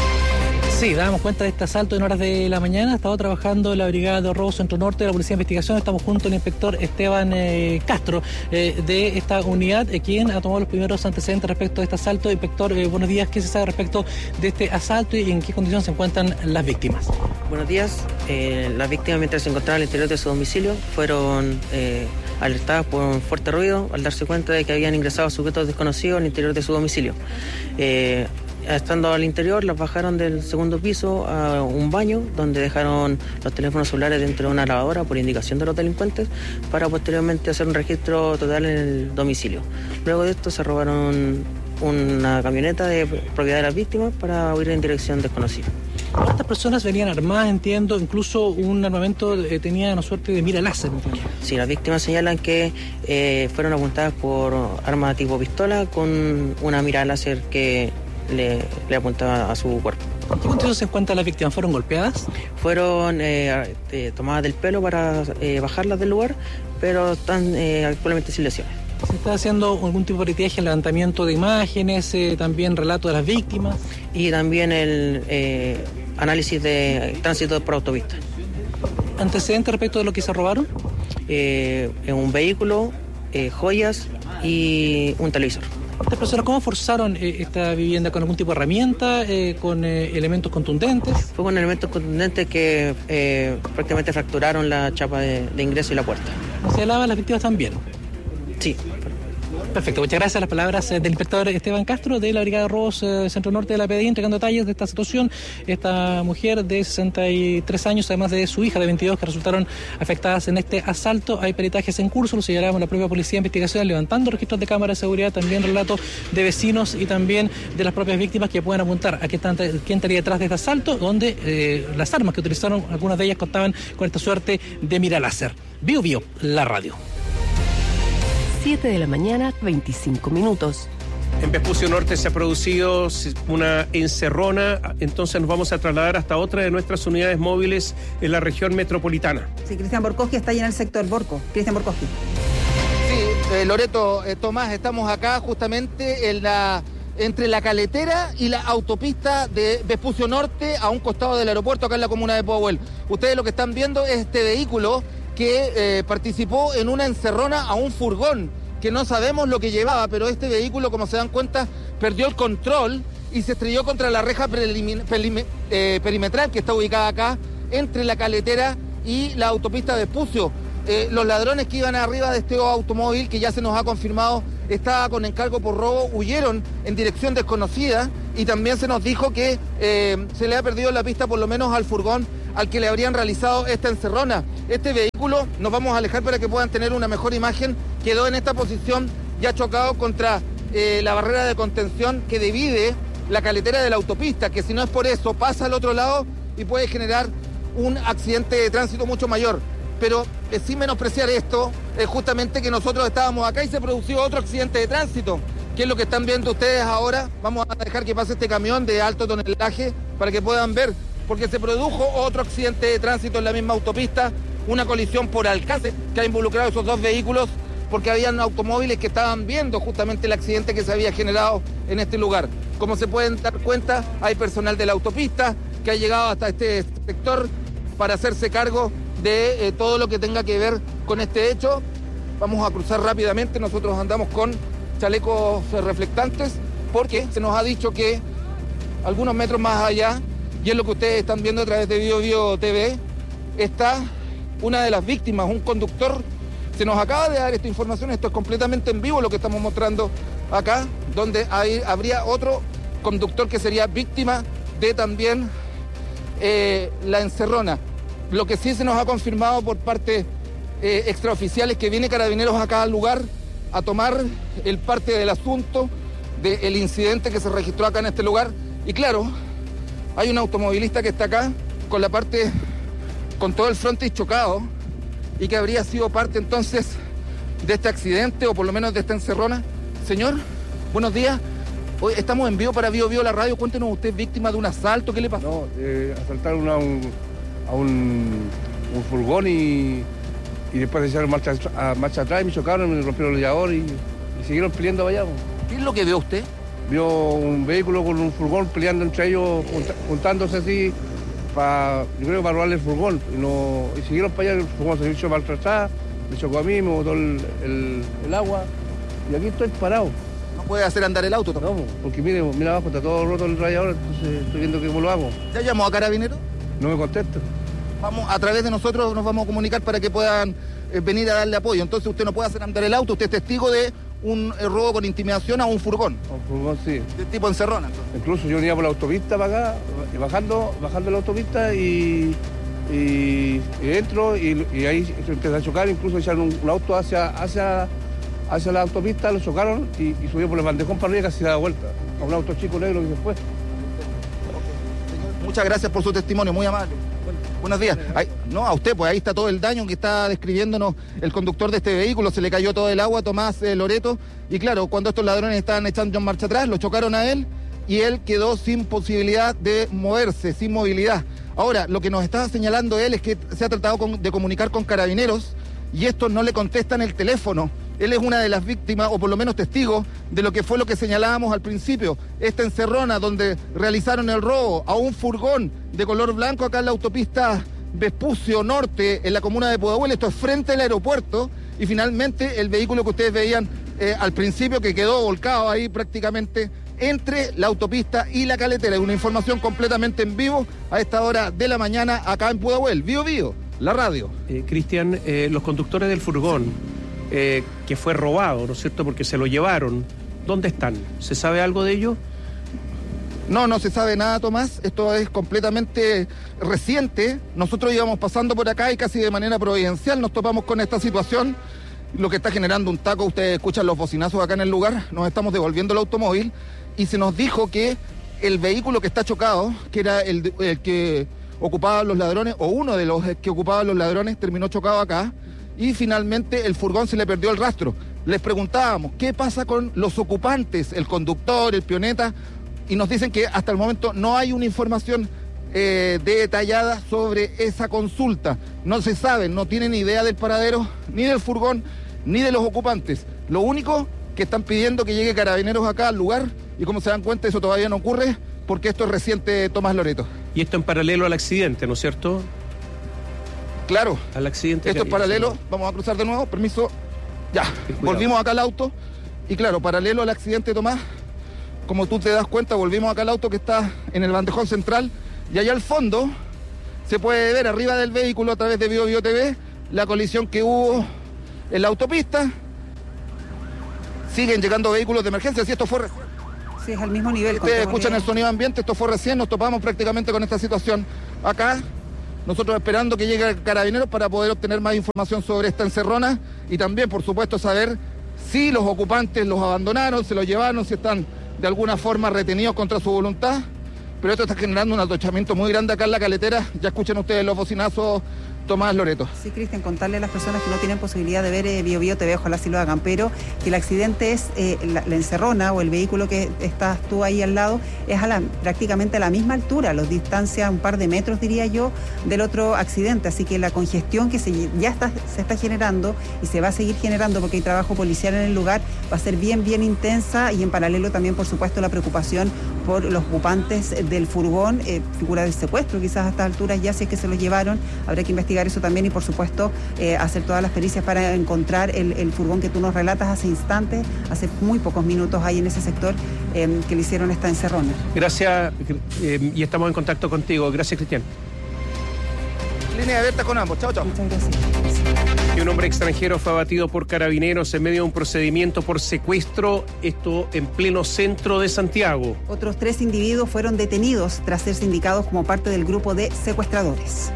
Sí, dábamos cuenta de este asalto en horas de la mañana. Estaba trabajando la Brigada de Robo Centro Norte de la Policía de Investigación. Estamos junto al inspector Esteban eh, Castro eh, de esta unidad, eh, quien ha tomado los primeros antecedentes respecto a este asalto. Inspector, eh, buenos días. ¿Qué se sabe respecto de este asalto y en qué condiciones se encuentran las víctimas? Buenos días. Eh, las víctimas, mientras se encontraban al interior de su domicilio, fueron eh, alertadas por un fuerte ruido al darse cuenta de que habían ingresado sujetos desconocidos al interior de su domicilio. Eh, Estando al interior, las bajaron del segundo piso a un baño donde dejaron los teléfonos celulares dentro de una lavadora por indicación de los delincuentes para posteriormente hacer un registro total en el domicilio. Luego de esto se robaron una camioneta de propiedad de las víctimas para huir en dirección desconocida. Estas personas venían armadas, entiendo, incluso un armamento eh, tenía una suerte de mira láser. ¿Entiendo? Sí, las víctimas señalan que eh, fueron apuntadas por arma tipo pistola con una mira láser que Le, le apuntaba a su cuerpo. ¿En qué condiciones se encuentran las víctimas? ¿Fueron golpeadas? Fueron eh, eh, tomadas del pelo para eh, bajarlas del lugar, pero están eh, actualmente sin lesiones. ¿Se está haciendo algún tipo de peritaje, levantamiento de imágenes, eh, también relato de las víctimas? Y también el eh, análisis de tránsito por autopista. ¿Antecedentes respecto de lo que se robaron? Eh, un vehículo, eh, joyas y un televisor. ¿Estas personas cómo forzaron eh, esta vivienda? ¿Con algún tipo de herramienta? Eh, ¿Con eh, elementos contundentes? Fue con elementos contundentes que eh, prácticamente fracturaron la chapa de, de ingreso y la puerta. ¿Se alaban las víctimas también? Sí. Perfecto, muchas gracias a las palabras del inspector Esteban Castro de la Brigada de Robos eh, Centro Norte de la P D I, entregando detalles de esta situación. Esta mujer de sesenta y tres años, además de su hija de veintidós, que resultaron afectadas en este asalto. Hay peritajes en curso, lo señalamos la propia Policía de Investigación, levantando registros de cámaras de seguridad, también relatos de vecinos y también de las propias víctimas que pueden apuntar a qué quién estaría detrás de este asalto, donde eh, las armas que utilizaron, algunas de ellas contaban con esta suerte de mira láser. Bio Bio, la radio. siete de la mañana, veinticinco minutos. En Vespucio Norte se ha producido una encerrona, entonces nos vamos a trasladar hasta otra de nuestras unidades móviles en la región metropolitana. Sí, Cristian Borkowski está ahí en el sector Borco. Cristian Borkowski. Sí, eh, Loreto, eh, Tomás, estamos acá justamente en la, entre la Caletera y la autopista de Vespucio Norte, a un costado del aeropuerto, acá en la comuna de Pudahuel. Ustedes lo que están viendo es este vehículo que eh, participó en una encerrona a un furgón, que no sabemos lo que llevaba, pero este vehículo, como se dan cuenta, perdió el control y se estrelló contra la reja prelimin- pelime- eh, perimetral que está ubicada acá entre la Caletera y la autopista de Vespucio. Eh, los ladrones que iban arriba de este automóvil, que ya se nos ha confirmado estaba con encargo por robo, huyeron en dirección desconocida, y también se nos dijo que eh, se le ha perdido la pista por lo menos al furgón al que le habrían realizado esta encerrona. Este vehículo, nos vamos a alejar para que puedan tener una mejor imagen, quedó en esta posición ya chocado contra eh, la barrera de contención que divide la caletera de la autopista, que si no es por eso pasa al otro lado y puede generar un accidente de tránsito mucho mayor. Pero eh, sin menospreciar esto, es justamente que nosotros estábamos acá y se produjo otro accidente de tránsito, que es lo que están viendo ustedes ahora. Vamos a dejar que pase este camión de alto tonelaje para que puedan ver, porque se produjo otro accidente de tránsito en la misma autopista, una colisión por alcance que ha involucrado a esos dos vehículos, porque habían automóviles que estaban viendo justamente el accidente que se había generado en este lugar. Como se pueden dar cuenta, hay personal de la autopista que ha llegado hasta este sector para hacerse cargo de eh, todo lo que tenga que ver con este hecho. Vamos a cruzar rápidamente, nosotros andamos con chalecos reflectantes, porque se nos ha dicho que algunos metros más allá, y es lo que ustedes están viendo a través de Bio Bio T V, está una de las víctimas, un conductor. Se nos acaba de dar esta información, esto es completamente en vivo lo que estamos mostrando acá, donde hay, habría otro conductor que sería víctima de también eh, la encerrona. Lo que sí se nos ha confirmado por parte eh, extraoficial es que viene Carabineros acá al lugar a tomar el parte del asunto del incidente que se registró acá en este lugar. Y claro, hay un automovilista que está acá con la parte, con todo el frontis chocado, y que habría sido parte entonces de este accidente, o por lo menos de esta encerrona. Señor, buenos días. Hoy estamos en vivo para Bio Bio la radio. Cuéntenos, ¿usted es víctima de un asalto? ¿Qué le pasó? No, eh, asaltaron a un, a un, un furgón y, y después hicieron marcha, a, marcha atrás y me chocaron, me rompieron el radiador y, y siguieron peleando allá. ¿Qué es lo que vio usted? Vio un vehículo con un furgón peleando entre ellos, juntándose así, para, yo creo, para robarle el furgón. Y, no, y siguieron para allá, el furgón se echó marcha atrás, me chocó a mí, me botó el, el, el agua, y aquí estoy parado. ¿No puede hacer andar el auto tampoco? No, porque mire, mira abajo, está todo roto el radiador, entonces estoy viendo cómo lo hago. ¿Ya llamó a Carabineros? No me contesta. Vamos, a través de nosotros nos vamos a comunicar para que puedan eh, venir a darle apoyo. Entonces usted no puede hacer andar el auto, usted es testigo de un eh, robo con intimidación a un furgón. A un furgón, sí. De tipo encerrona, entonces. Incluso yo venía por la autopista para acá, y bajando, bajando la autopista y, y, y entro y, y ahí empezó a chocar, incluso echaron un, un auto hacia, hacia, hacia la autopista, lo chocaron y, y subió por el bandejón para arriba y casi da vuelta. A un auto chico negro que se fue. Muchas gracias por su testimonio, muy amable. Buenos días. Ahí, no, a usted, pues ahí está todo el daño que está describiéndonos el conductor de este vehículo. Se le cayó todo el agua, Tomás eh, Loreto. Y claro, cuando estos ladrones estaban echando en marcha atrás, lo chocaron a él y él quedó sin posibilidad de moverse, sin movilidad. Ahora, lo que nos estaba señalando él es que se ha tratado con, de comunicar con Carabineros y estos no le contestan el teléfono. Él es una de las víctimas, o por lo menos testigo, de lo que fue lo que señalábamos al principio. Esta encerrona donde realizaron el robo a un furgón de color blanco acá en la autopista Vespucio Norte, en la comuna de Pudahuel. Esto es frente al aeropuerto. Y finalmente el vehículo que ustedes veían eh, al principio, que quedó volcado ahí prácticamente entre la autopista y la caletera. Una información completamente en vivo a esta hora de la mañana acá en Pudahuel. Bio Bio, la radio. Eh, Cristian, eh, los conductores del furgón Eh, que fue robado, ¿no es cierto?, porque se lo llevaron, ¿dónde están? ¿Se sabe algo de ello? No, no se sabe nada, Tomás. Esto es completamente reciente. Nosotros íbamos pasando por acá y casi de manera providencial nos topamos con esta situación, lo que está generando un taco. Ustedes escuchan los bocinazos acá en el lugar. Nos estamos devolviendo el automóvil y se nos dijo que el vehículo que está chocado, que era el, el que ocupaban los ladrones, o uno de los que ocupaban los ladrones, terminó chocado acá. y finalmente el furgón se le perdió el rastro. Les preguntábamos, ¿qué pasa con los ocupantes, el conductor, el pioneta? Y nos dicen que hasta el momento no hay una información eh, detallada sobre esa consulta. No se sabe, no tienen idea del paradero, ni del furgón, ni de los ocupantes. Lo único que están pidiendo que llegue Carabineros acá al lugar, y como se dan cuenta, eso todavía no ocurre, porque esto es reciente, Tomás Loreto. Y esto en paralelo al accidente, ¿no es cierto? Claro. Al accidente. Esto es paralelo, vamos a cruzar de nuevo, permiso. Ya, volvimos acá al auto, y claro, paralelo al accidente, Tomás, como tú te das cuenta, volvimos acá al auto que está en el bandejón central, y allá al fondo se puede ver arriba del vehículo a través de Bio Bio T V la colisión que hubo en la autopista. Siguen llegando vehículos de emergencia, si esto fue... Sí, es al mismo nivel. Ustedes escuchan el sonido ambiente, esto fue recién, nos topamos prácticamente con esta situación acá. Nosotros esperando que llegue Carabineros para poder obtener más información sobre esta encerrona y también, por supuesto, saber si los ocupantes los abandonaron, se los llevaron, si están de alguna forma retenidos contra su voluntad. Pero esto está generando un atochamiento muy grande acá en la caletera. Ya escuchan ustedes los bocinazos, Tomás Loreto. Sí, Cristian, contarle a las personas que no tienen posibilidad de ver eh, Bio Bio T V, ojalá sí lo hagan, pero que el accidente es eh, la, la encerrona o el vehículo que estás tú ahí al lado es a la, prácticamente a la misma altura, los distancia un par de metros, diría yo, del otro accidente, así que la congestión que se, ya está, se está generando y se va a seguir generando porque hay trabajo policial en el lugar, va a ser bien, bien intensa y en paralelo también, por supuesto, la preocupación por los ocupantes del furgón, eh, figura de secuestro quizás a estas alturas ya, si es que se los llevaron, habrá que investigar eso también y por supuesto eh, hacer todas las pericias para encontrar el, el furgón que tú nos relatas hace instantes, hace muy pocos minutos ahí en ese sector eh, que le hicieron esta encerrona. Gracias eh, y estamos en contacto contigo. Gracias, Cristian. Línea abierta con ambos. Chao, chao. Muchas gracias. Y un hombre extranjero fue abatido por Carabineros en medio de un procedimiento por secuestro, esto en pleno centro de Santiago. Otros tres individuos fueron detenidos tras ser sindicados como parte del grupo de secuestradores.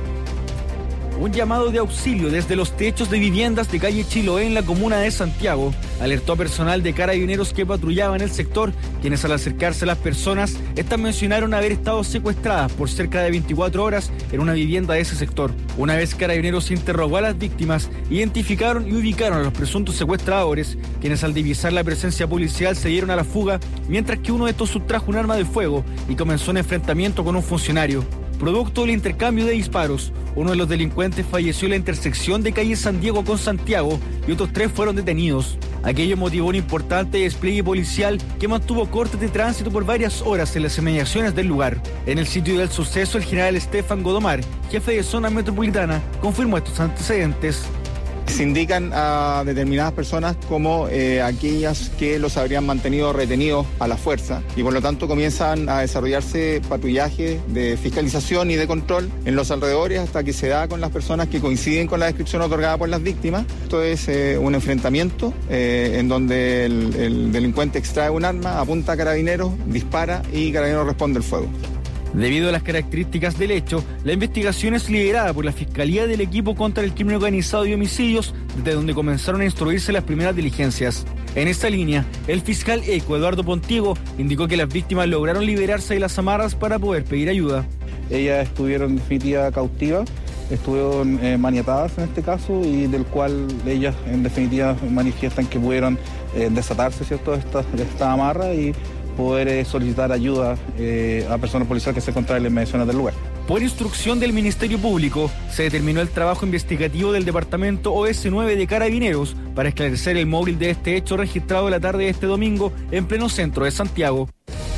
Un llamado de auxilio desde los techos de viviendas de calle Chiloé en la comuna de Santiago alertó a personal de Carabineros que patrullaba en el sector, quienes al acercarse a las personas, estas mencionaron haber estado secuestradas por cerca de veinticuatro horas en una vivienda de ese sector. Una vez Carabineros interrogó a las víctimas, identificaron y ubicaron a los presuntos secuestradores, quienes al divisar la presencia policial se dieron a la fuga, mientras que uno de estos sustrajo un arma de fuego y comenzó un enfrentamiento con un funcionario. Producto del intercambio de disparos, uno de los delincuentes falleció en la intersección de calle San Diego con Santiago y otros tres fueron detenidos. Aquello motivó un importante despliegue policial que mantuvo cortes de tránsito por varias horas en las inmediaciones del lugar. En el sitio del suceso, el general Estefan Godomar, jefe de zona metropolitana, confirmó estos antecedentes. Se indican a determinadas personas como eh, aquellas que los habrían mantenido retenidos a la fuerza y por lo tanto comienzan a desarrollarse patrullajes de fiscalización y de control en los alrededores hasta que se da con las personas que coinciden con la descripción otorgada por las víctimas. Esto es eh, un enfrentamiento eh, en donde el, el delincuente extrae un arma, apunta a Carabineros, dispara y Carabineros responde el fuego. Debido a las características del hecho, la investigación es liderada por la Fiscalía del Equipo contra el Crimen Organizado y Homicidios, desde donde comenzaron a instruirse las primeras diligencias. En esta línea, el fiscal eco Eduardo Pontigo indicó que las víctimas lograron liberarse de las amarras para poder pedir ayuda. Ellas estuvieron en definitiva cautivas, estuvieron eh, maniatadas en este caso y del cual ellas en definitiva manifiestan que pudieron eh, desatarse, ¿cierto?, de esta, de esta amarra y poder eh, solicitar ayuda eh, a personas policiales que se encontraban en las inmediaciones del lugar. Por instrucción del Ministerio Público, se determinó el trabajo investigativo del Departamento O S nueve de Carabineros para esclarecer el móvil de este hecho registrado la tarde de este domingo en pleno centro de Santiago.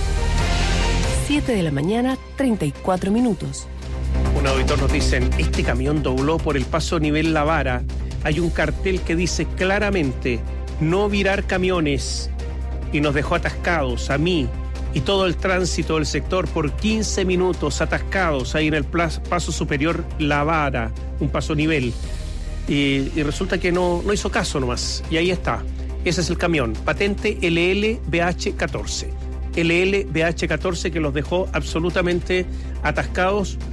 siete de la mañana, treinta y cuatro minutos. Un auditor nos dice, este camión dobló por el paso nivel La Vara. Hay un cartel que dice claramente, no virar camiones. Y nos dejó atascados, a mí y todo el tránsito del sector por quince minutos atascados ahí en el paso superior La Vara, un paso nivel. Y, y resulta que no, no hizo caso nomás. Y ahí está. Ese es el camión. Patente L L B H catorce. L L B H catorce que los dejó absolutamente atascados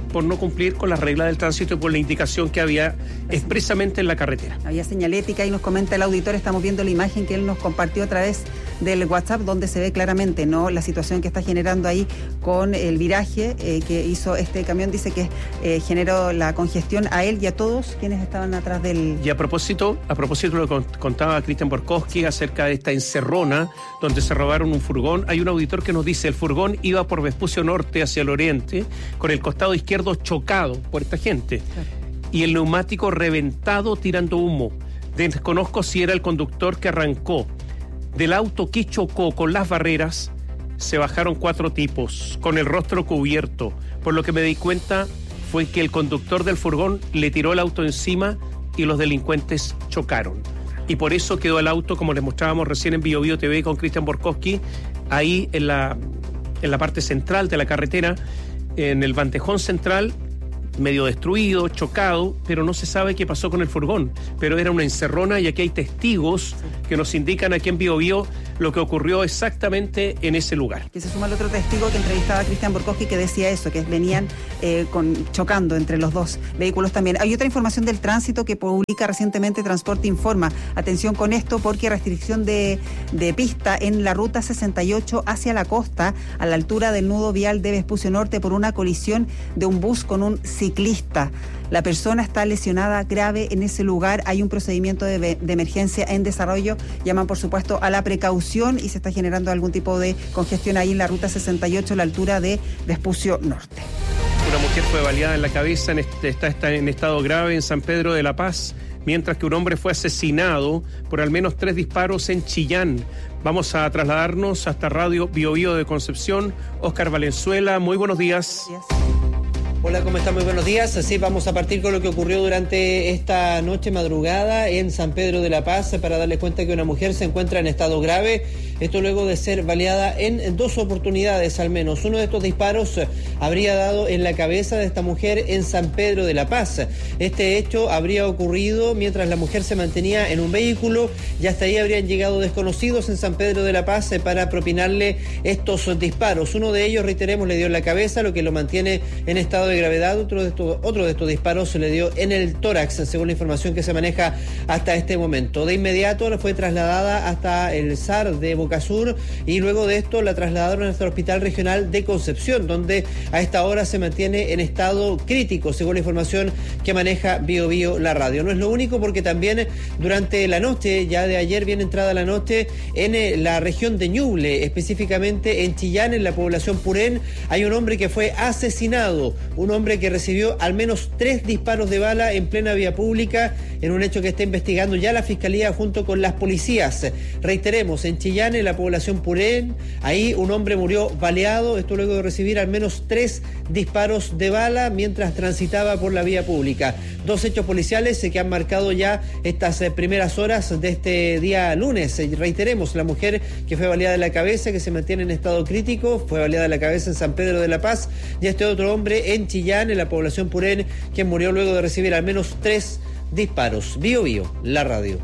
por no cumplir con las reglas del tránsito y por la indicación que había expresamente en la carretera. Había señalética y nos comenta el auditor, estamos viendo la imagen que él nos compartió a través del WhatsApp, donde se ve claramente, ¿no?, la situación que está generando ahí con el viraje eh, que hizo este camión. Dice que eh, generó la congestión a él y a todos quienes estaban atrás del... Y a propósito, a propósito de lo que contaba Cristian Borkowski acerca de esta encerrona donde se robaron un furgón, hay un auditor que nos dice: el furgón iba por Vespucio Norte hacia el oriente, con el costado izquierdo chocado por esta gente, claro, y el neumático reventado tirando humo. Desconozco si era el conductor que arrancó. Del auto que chocó con las barreras se bajaron cuatro tipos con el rostro cubierto. Por lo que me di cuenta fue que el conductor del furgón le tiró el auto encima y los delincuentes chocaron. Y por eso quedó el auto, como les mostrábamos recién en Bio Bio T V con Cristian Borkowski, ahí en la, en la parte central de la carretera, en el bandejón central, medio destruido, chocado, pero no se sabe qué pasó con el furgón. Pero era una encerrona y aquí hay testigos que nos indican aquí en Bio Bio lo que ocurrió exactamente en ese lugar. Que se suma el otro testigo que entrevistaba a Cristian Borkowski, que decía eso, que venían eh, con, chocando entre los dos vehículos también. Hay otra información del tránsito que publica recientemente Transporte Informa. Atención con esto, porque restricción de, de pista en la ruta sesenta y ocho hacia la costa, a la altura del nudo vial de Vespucio Norte, por una colisión de un bus con un ciclista. La persona está lesionada grave en ese lugar. Hay un procedimiento de, de emergencia en desarrollo. Llaman, por supuesto, a la precaución y se está generando algún tipo de congestión ahí en la ruta sesenta y ocho, a la altura de Vespucio Norte. Una mujer fue baleada en la cabeza, en este, está, está en estado grave en San Pedro de la Paz, mientras que un hombre fue asesinado por al menos tres disparos en Chillán. Vamos a trasladarnos hasta Radio Bio Bio de Concepción. Óscar Valenzuela, muy buenos días. Buenos días. Hola, ¿cómo están? Muy buenos días. Así vamos a partir con lo que ocurrió durante esta noche madrugada en San Pedro de la Paz, para darles cuenta que una mujer se encuentra en estado grave. Esto luego de ser baleada en dos oportunidades al menos. Uno de estos disparos habría dado en la cabeza de esta mujer en San Pedro de la Paz. Este hecho habría ocurrido mientras la mujer se mantenía en un vehículo y hasta ahí habrían llegado desconocidos en San Pedro de la Paz para propinarle estos disparos. Uno de ellos, reiteremos, le dio en la cabeza, lo que lo mantiene en estado de gravedad. Otro de estos, otro de estos disparos se le dio en el tórax, según la información que se maneja hasta este momento. De inmediato fue trasladada hasta el S A R de Boca Sur y luego de esto la trasladaron hasta el Hospital Regional de Concepción, donde a esta hora se mantiene en estado crítico, según la información que maneja Bio Bio la radio. No es lo único, porque también durante la noche, ya de ayer bien entrada la noche, en la región de Ñuble, específicamente en Chillán, en la población Purén, hay un hombre que fue asesinado, un hombre que recibió al menos tres disparos de bala en plena vía pública, en un hecho que está investigando ya la Fiscalía junto con las policías. Reiteremos, en Chillán, en la población Purén, ahí un hombre murió baleado, esto luego de recibir al menos tres disparos de bala mientras transitaba por la vía pública. Dos hechos policiales que han marcado ya estas primeras horas de este día lunes. Reiteremos, la mujer que fue baleada en la cabeza, que se mantiene en estado crítico, fue baleada en la cabeza en San Pedro de la Paz, y este otro hombre en Chillán, en la población Purén, quien murió luego de recibir al menos tres disparos. Bio Bio, la radio.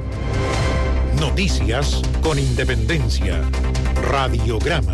Noticias con independencia. Radiograma.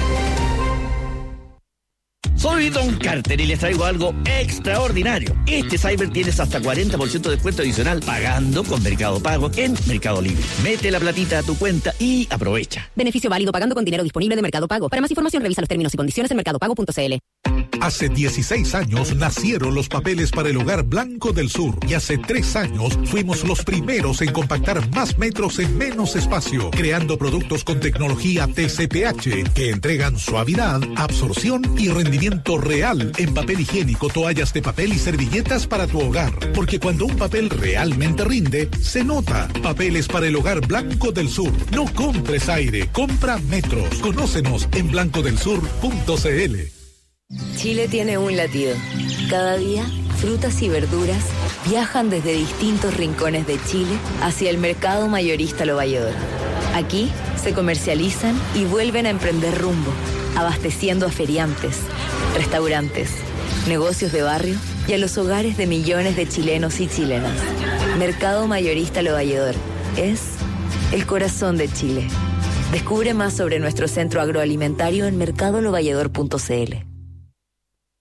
Soy Don Carter y les traigo algo extraordinario. Este Cyber tienes hasta cuarenta por ciento de descuento adicional pagando con Mercado Pago en Mercado Libre. Mete la platita a tu cuenta y aprovecha. Beneficio válido pagando con dinero disponible de Mercado Pago. Para más información revisa los términos y condiciones en mercado pago punto c l. Hace dieciséis años nacieron los papeles para el Hogar Blanco del Sur y hace tres años fuimos los primeros en compactar más metros en menos espacio, creando productos con tecnología T C P H que entregan suavidad, absorción y rendimiento real en papel higiénico, toallas de papel y servilletas para tu hogar. Porque cuando un papel realmente rinde, se nota. Papeles para el Hogar Blanco del Sur. No compres aire, compra metros. Conócenos en blanco del sur punto c l. Chile tiene un latido. Cada día, frutas y verduras viajan desde distintos rincones de Chile hacia el mercado mayorista Lo Valledor. Aquí se comercializan y vuelven a emprender rumbo, abasteciendo a feriantes, restaurantes, negocios de barrio y a los hogares de millones de chilenos y chilenas. Mercado Mayorista Lo Valledor es el corazón de Chile. Descubre más sobre nuestro centro agroalimentario en mercado lo valledor punto c l.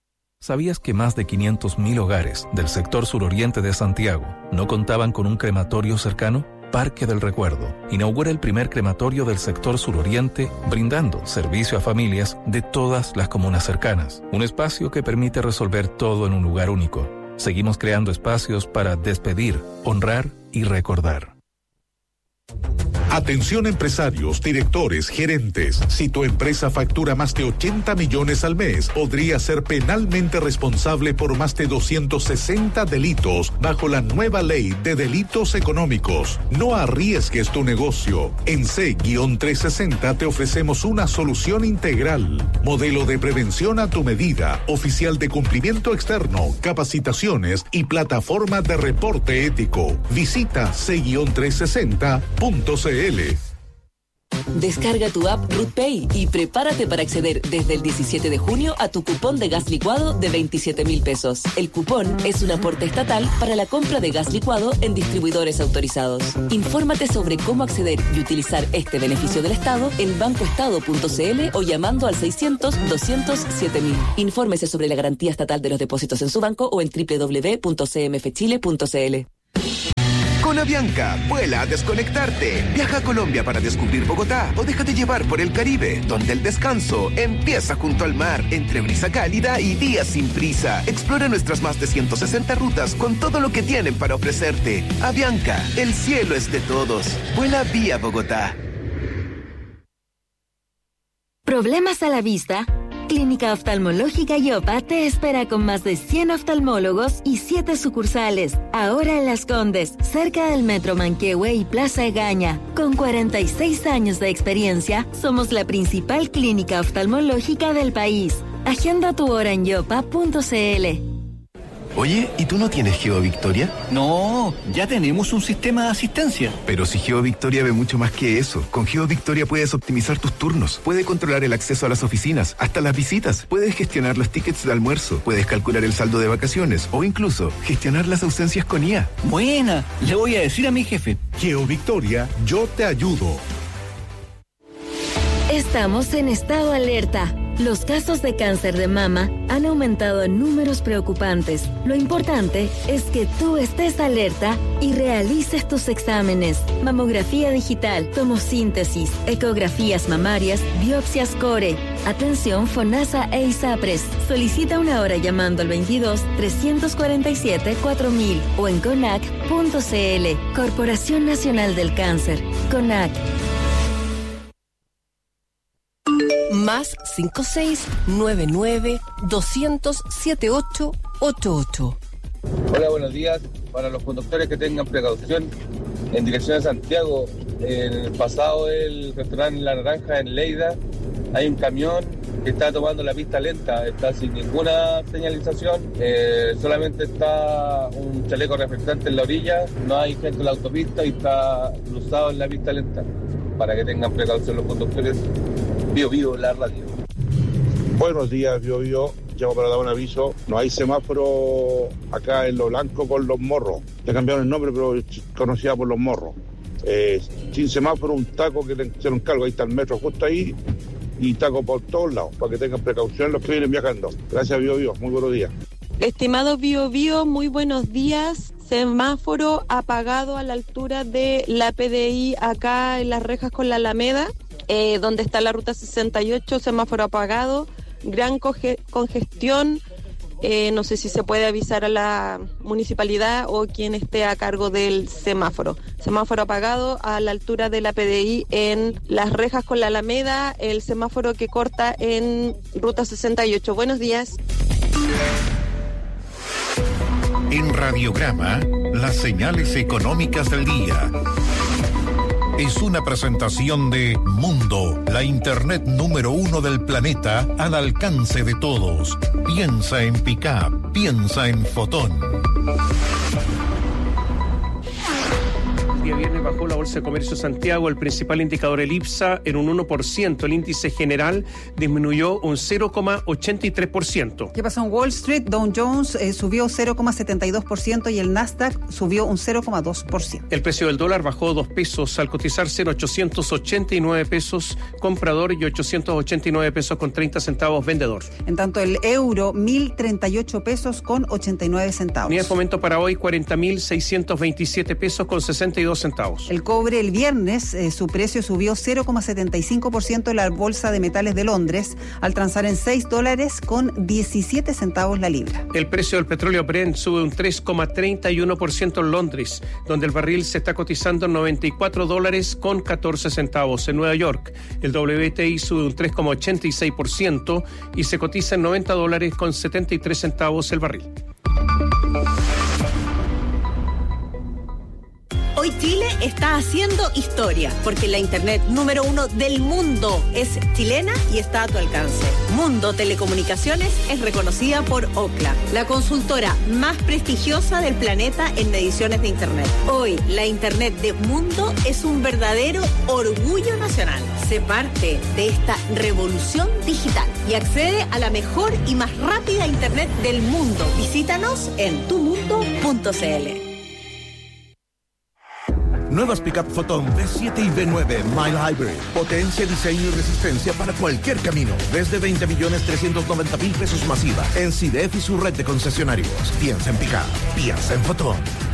¿Sabías que más de quinientos mil hogares del sector suroriente de Santiago no contaban con un crematorio cercano? Parque del Recuerdo inaugura el primer crematorio del sector suroriente, brindando servicio a familias de todas las comunas cercanas. Un espacio que permite resolver todo en un lugar único. Seguimos creando espacios para despedir, honrar y recordar. Atención empresarios, directores, gerentes. Si tu empresa factura más de ochenta millones al mes, podría ser penalmente responsable por más de doscientos sesenta delitos bajo la nueva ley de delitos económicos. No arriesgues tu negocio. En C trescientos sesenta te ofrecemos una solución integral. Modelo de prevención a tu medida, oficial de cumplimiento externo, capacitaciones y plataforma de reporte ético. Visita C trescientos sesenta punto c l. Descarga tu app RootPay y prepárate para acceder desde el diecisiete de junio a tu cupón de gas licuado de veintisiete mil pesos. El cupón es un aporte estatal para la compra de gas licuado en distribuidores autorizados. Infórmate sobre cómo acceder y utilizar este beneficio del Estado en bancoestado punto c l o llamando al seiscientos, doscientos, siete mil. Infórmese sobre la garantía estatal de los depósitos en su banco o en doble u doble u doble u punto c m f chile punto c l. Con Avianca, vuela a desconectarte. Viaja a Colombia para descubrir Bogotá o déjate llevar por el Caribe, donde el descanso empieza junto al mar, entre brisa cálida y días sin prisa. Explora nuestras más de ciento sesenta rutas con todo lo que tienen para ofrecerte. Avianca, el cielo es de todos. Vuela vía Bogotá. ¿Problemas a la vista? Clínica Oftalmológica Yopa te espera con más de cien oftalmólogos y siete sucursales. Ahora en Las Condes, cerca del Metro Manquehue y Plaza Egaña. Con cuarenta y seis años de experiencia, somos la principal clínica oftalmológica del país. Agenda tu hora en yopa punto c l. Oye, ¿y tú no tienes GeoVictoria? No, ya tenemos un sistema de asistencia. Pero si GeoVictoria ve mucho más que eso. Con GeoVictoria puedes optimizar tus turnos, puedes controlar el acceso a las oficinas, hasta las visitas, puedes gestionar los tickets de almuerzo, puedes calcular el saldo de vacaciones o incluso gestionar las ausencias con I A. Buena, le voy a decir a mi jefe. GeoVictoria, yo te ayudo. Estamos en estado alerta. Los casos de cáncer de mama han aumentado en números preocupantes. Lo importante es que tú estés alerta y realices tus exámenes. Mamografía digital, tomosíntesis, ecografías mamarias, biopsias core. Atención FONASA e ISAPRES. Solicita una hora llamando al veintidós, trescientos cuarenta y siete, cuatro mil o en conac punto c l. Corporación Nacional del Cáncer. CONAC. Más cinco seis nueve nueve doscientos setenta y ocho ochenta y ocho. Hola, buenos días. Para los conductores que tengan precaución en dirección a Santiago, en el pasado del restaurante La Naranja en Leida, hay un camión que está tomando la pista lenta, está sin ninguna señalización, eh, solamente está un chaleco reflectante en la orilla, no hay gente en la autopista y está cruzado en la pista lenta. Para que tengan precaución los conductores. Bio Bio, la radio. Buenos días, Bio Bio. Llamo para dar un aviso. No hay semáforo acá en Lo Blanco con Los Morros. Ya cambiaron el nombre, pero es conocida por Los Morros. Eh, sin semáforo, un taco que se lo encargo. Ahí está el metro justo ahí y taco por todos lados. Para que tengan precaución los que vienen viajando. Gracias, Bio Bio. Muy buenos días. Estimado Bio Bio, muy buenos días. Semáforo apagado a la altura de la P D I acá en Las Rejas con la Alameda. Eh, donde está la ruta sesenta y ocho, semáforo apagado, gran coge- congestión, eh, no sé si se puede avisar a la municipalidad o quien esté a cargo del semáforo. Semáforo apagado a la altura de la P D I en Las Rejas con la Alameda, el semáforo que corta en ruta sesenta y ocho. Buenos días. En Radiograma, las señales económicas del día. Es una presentación de Mundo, la internet número uno del planeta al alcance de todos. Piensa en Pickup, piensa en Fotón. El día viernes bajó la Bolsa de Comercio de Santiago, el principal indicador, el IPSA, en un uno por ciento. El índice general disminuyó un cero coma ochenta y tres por ciento. ¿Qué pasó en Wall Street? Dow Jones eh, subió cero coma setenta y dos por ciento y el Nasdaq subió un cero coma dos por ciento. El precio del dólar bajó dos pesos al cotizarse en ochocientos ochenta y nueve pesos comprador y ochocientos ochenta y nueve pesos con treinta centavos vendedor. En tanto, el euro, mil treinta y ocho pesos con ochenta y nueve centavos. Unidad de fomento para hoy, cuarenta mil seiscientos veintisiete pesos con sesenta y dos centavos. El cobre el viernes, eh, su precio subió cero coma setenta y cinco por ciento en la Bolsa de Metales de Londres, al transar en seis dólares con diecisiete centavos la libra. El precio del petróleo Brent sube un tres coma treinta y uno por ciento en Londres, donde el barril se está cotizando en noventa y cuatro dólares con catorce centavos. En Nueva York, el W T I sube un tres coma ochenta y seis por ciento y se cotiza en noventa dólares con setenta y tres centavos el barril. Hoy Chile está haciendo historia, porque la internet número uno del mundo es chilena y está a tu alcance. Mundo Telecomunicaciones es reconocida por Ookla, la consultora más prestigiosa del planeta en mediciones de internet. Hoy, la internet de Mundo es un verdadero orgullo nacional. Sé parte de esta revolución digital y accede a la mejor y más rápida internet del mundo. Visítanos en tu mundo punto c l. Nuevas Pickup Photon V siete y V nueve Mild Hybrid. Potencia, diseño y resistencia para cualquier camino. Desde veinte millones trescientos noventa mil pesos masiva. En C I D E F y su red de concesionarios. Piensa en Pickup. Piensa en Photon.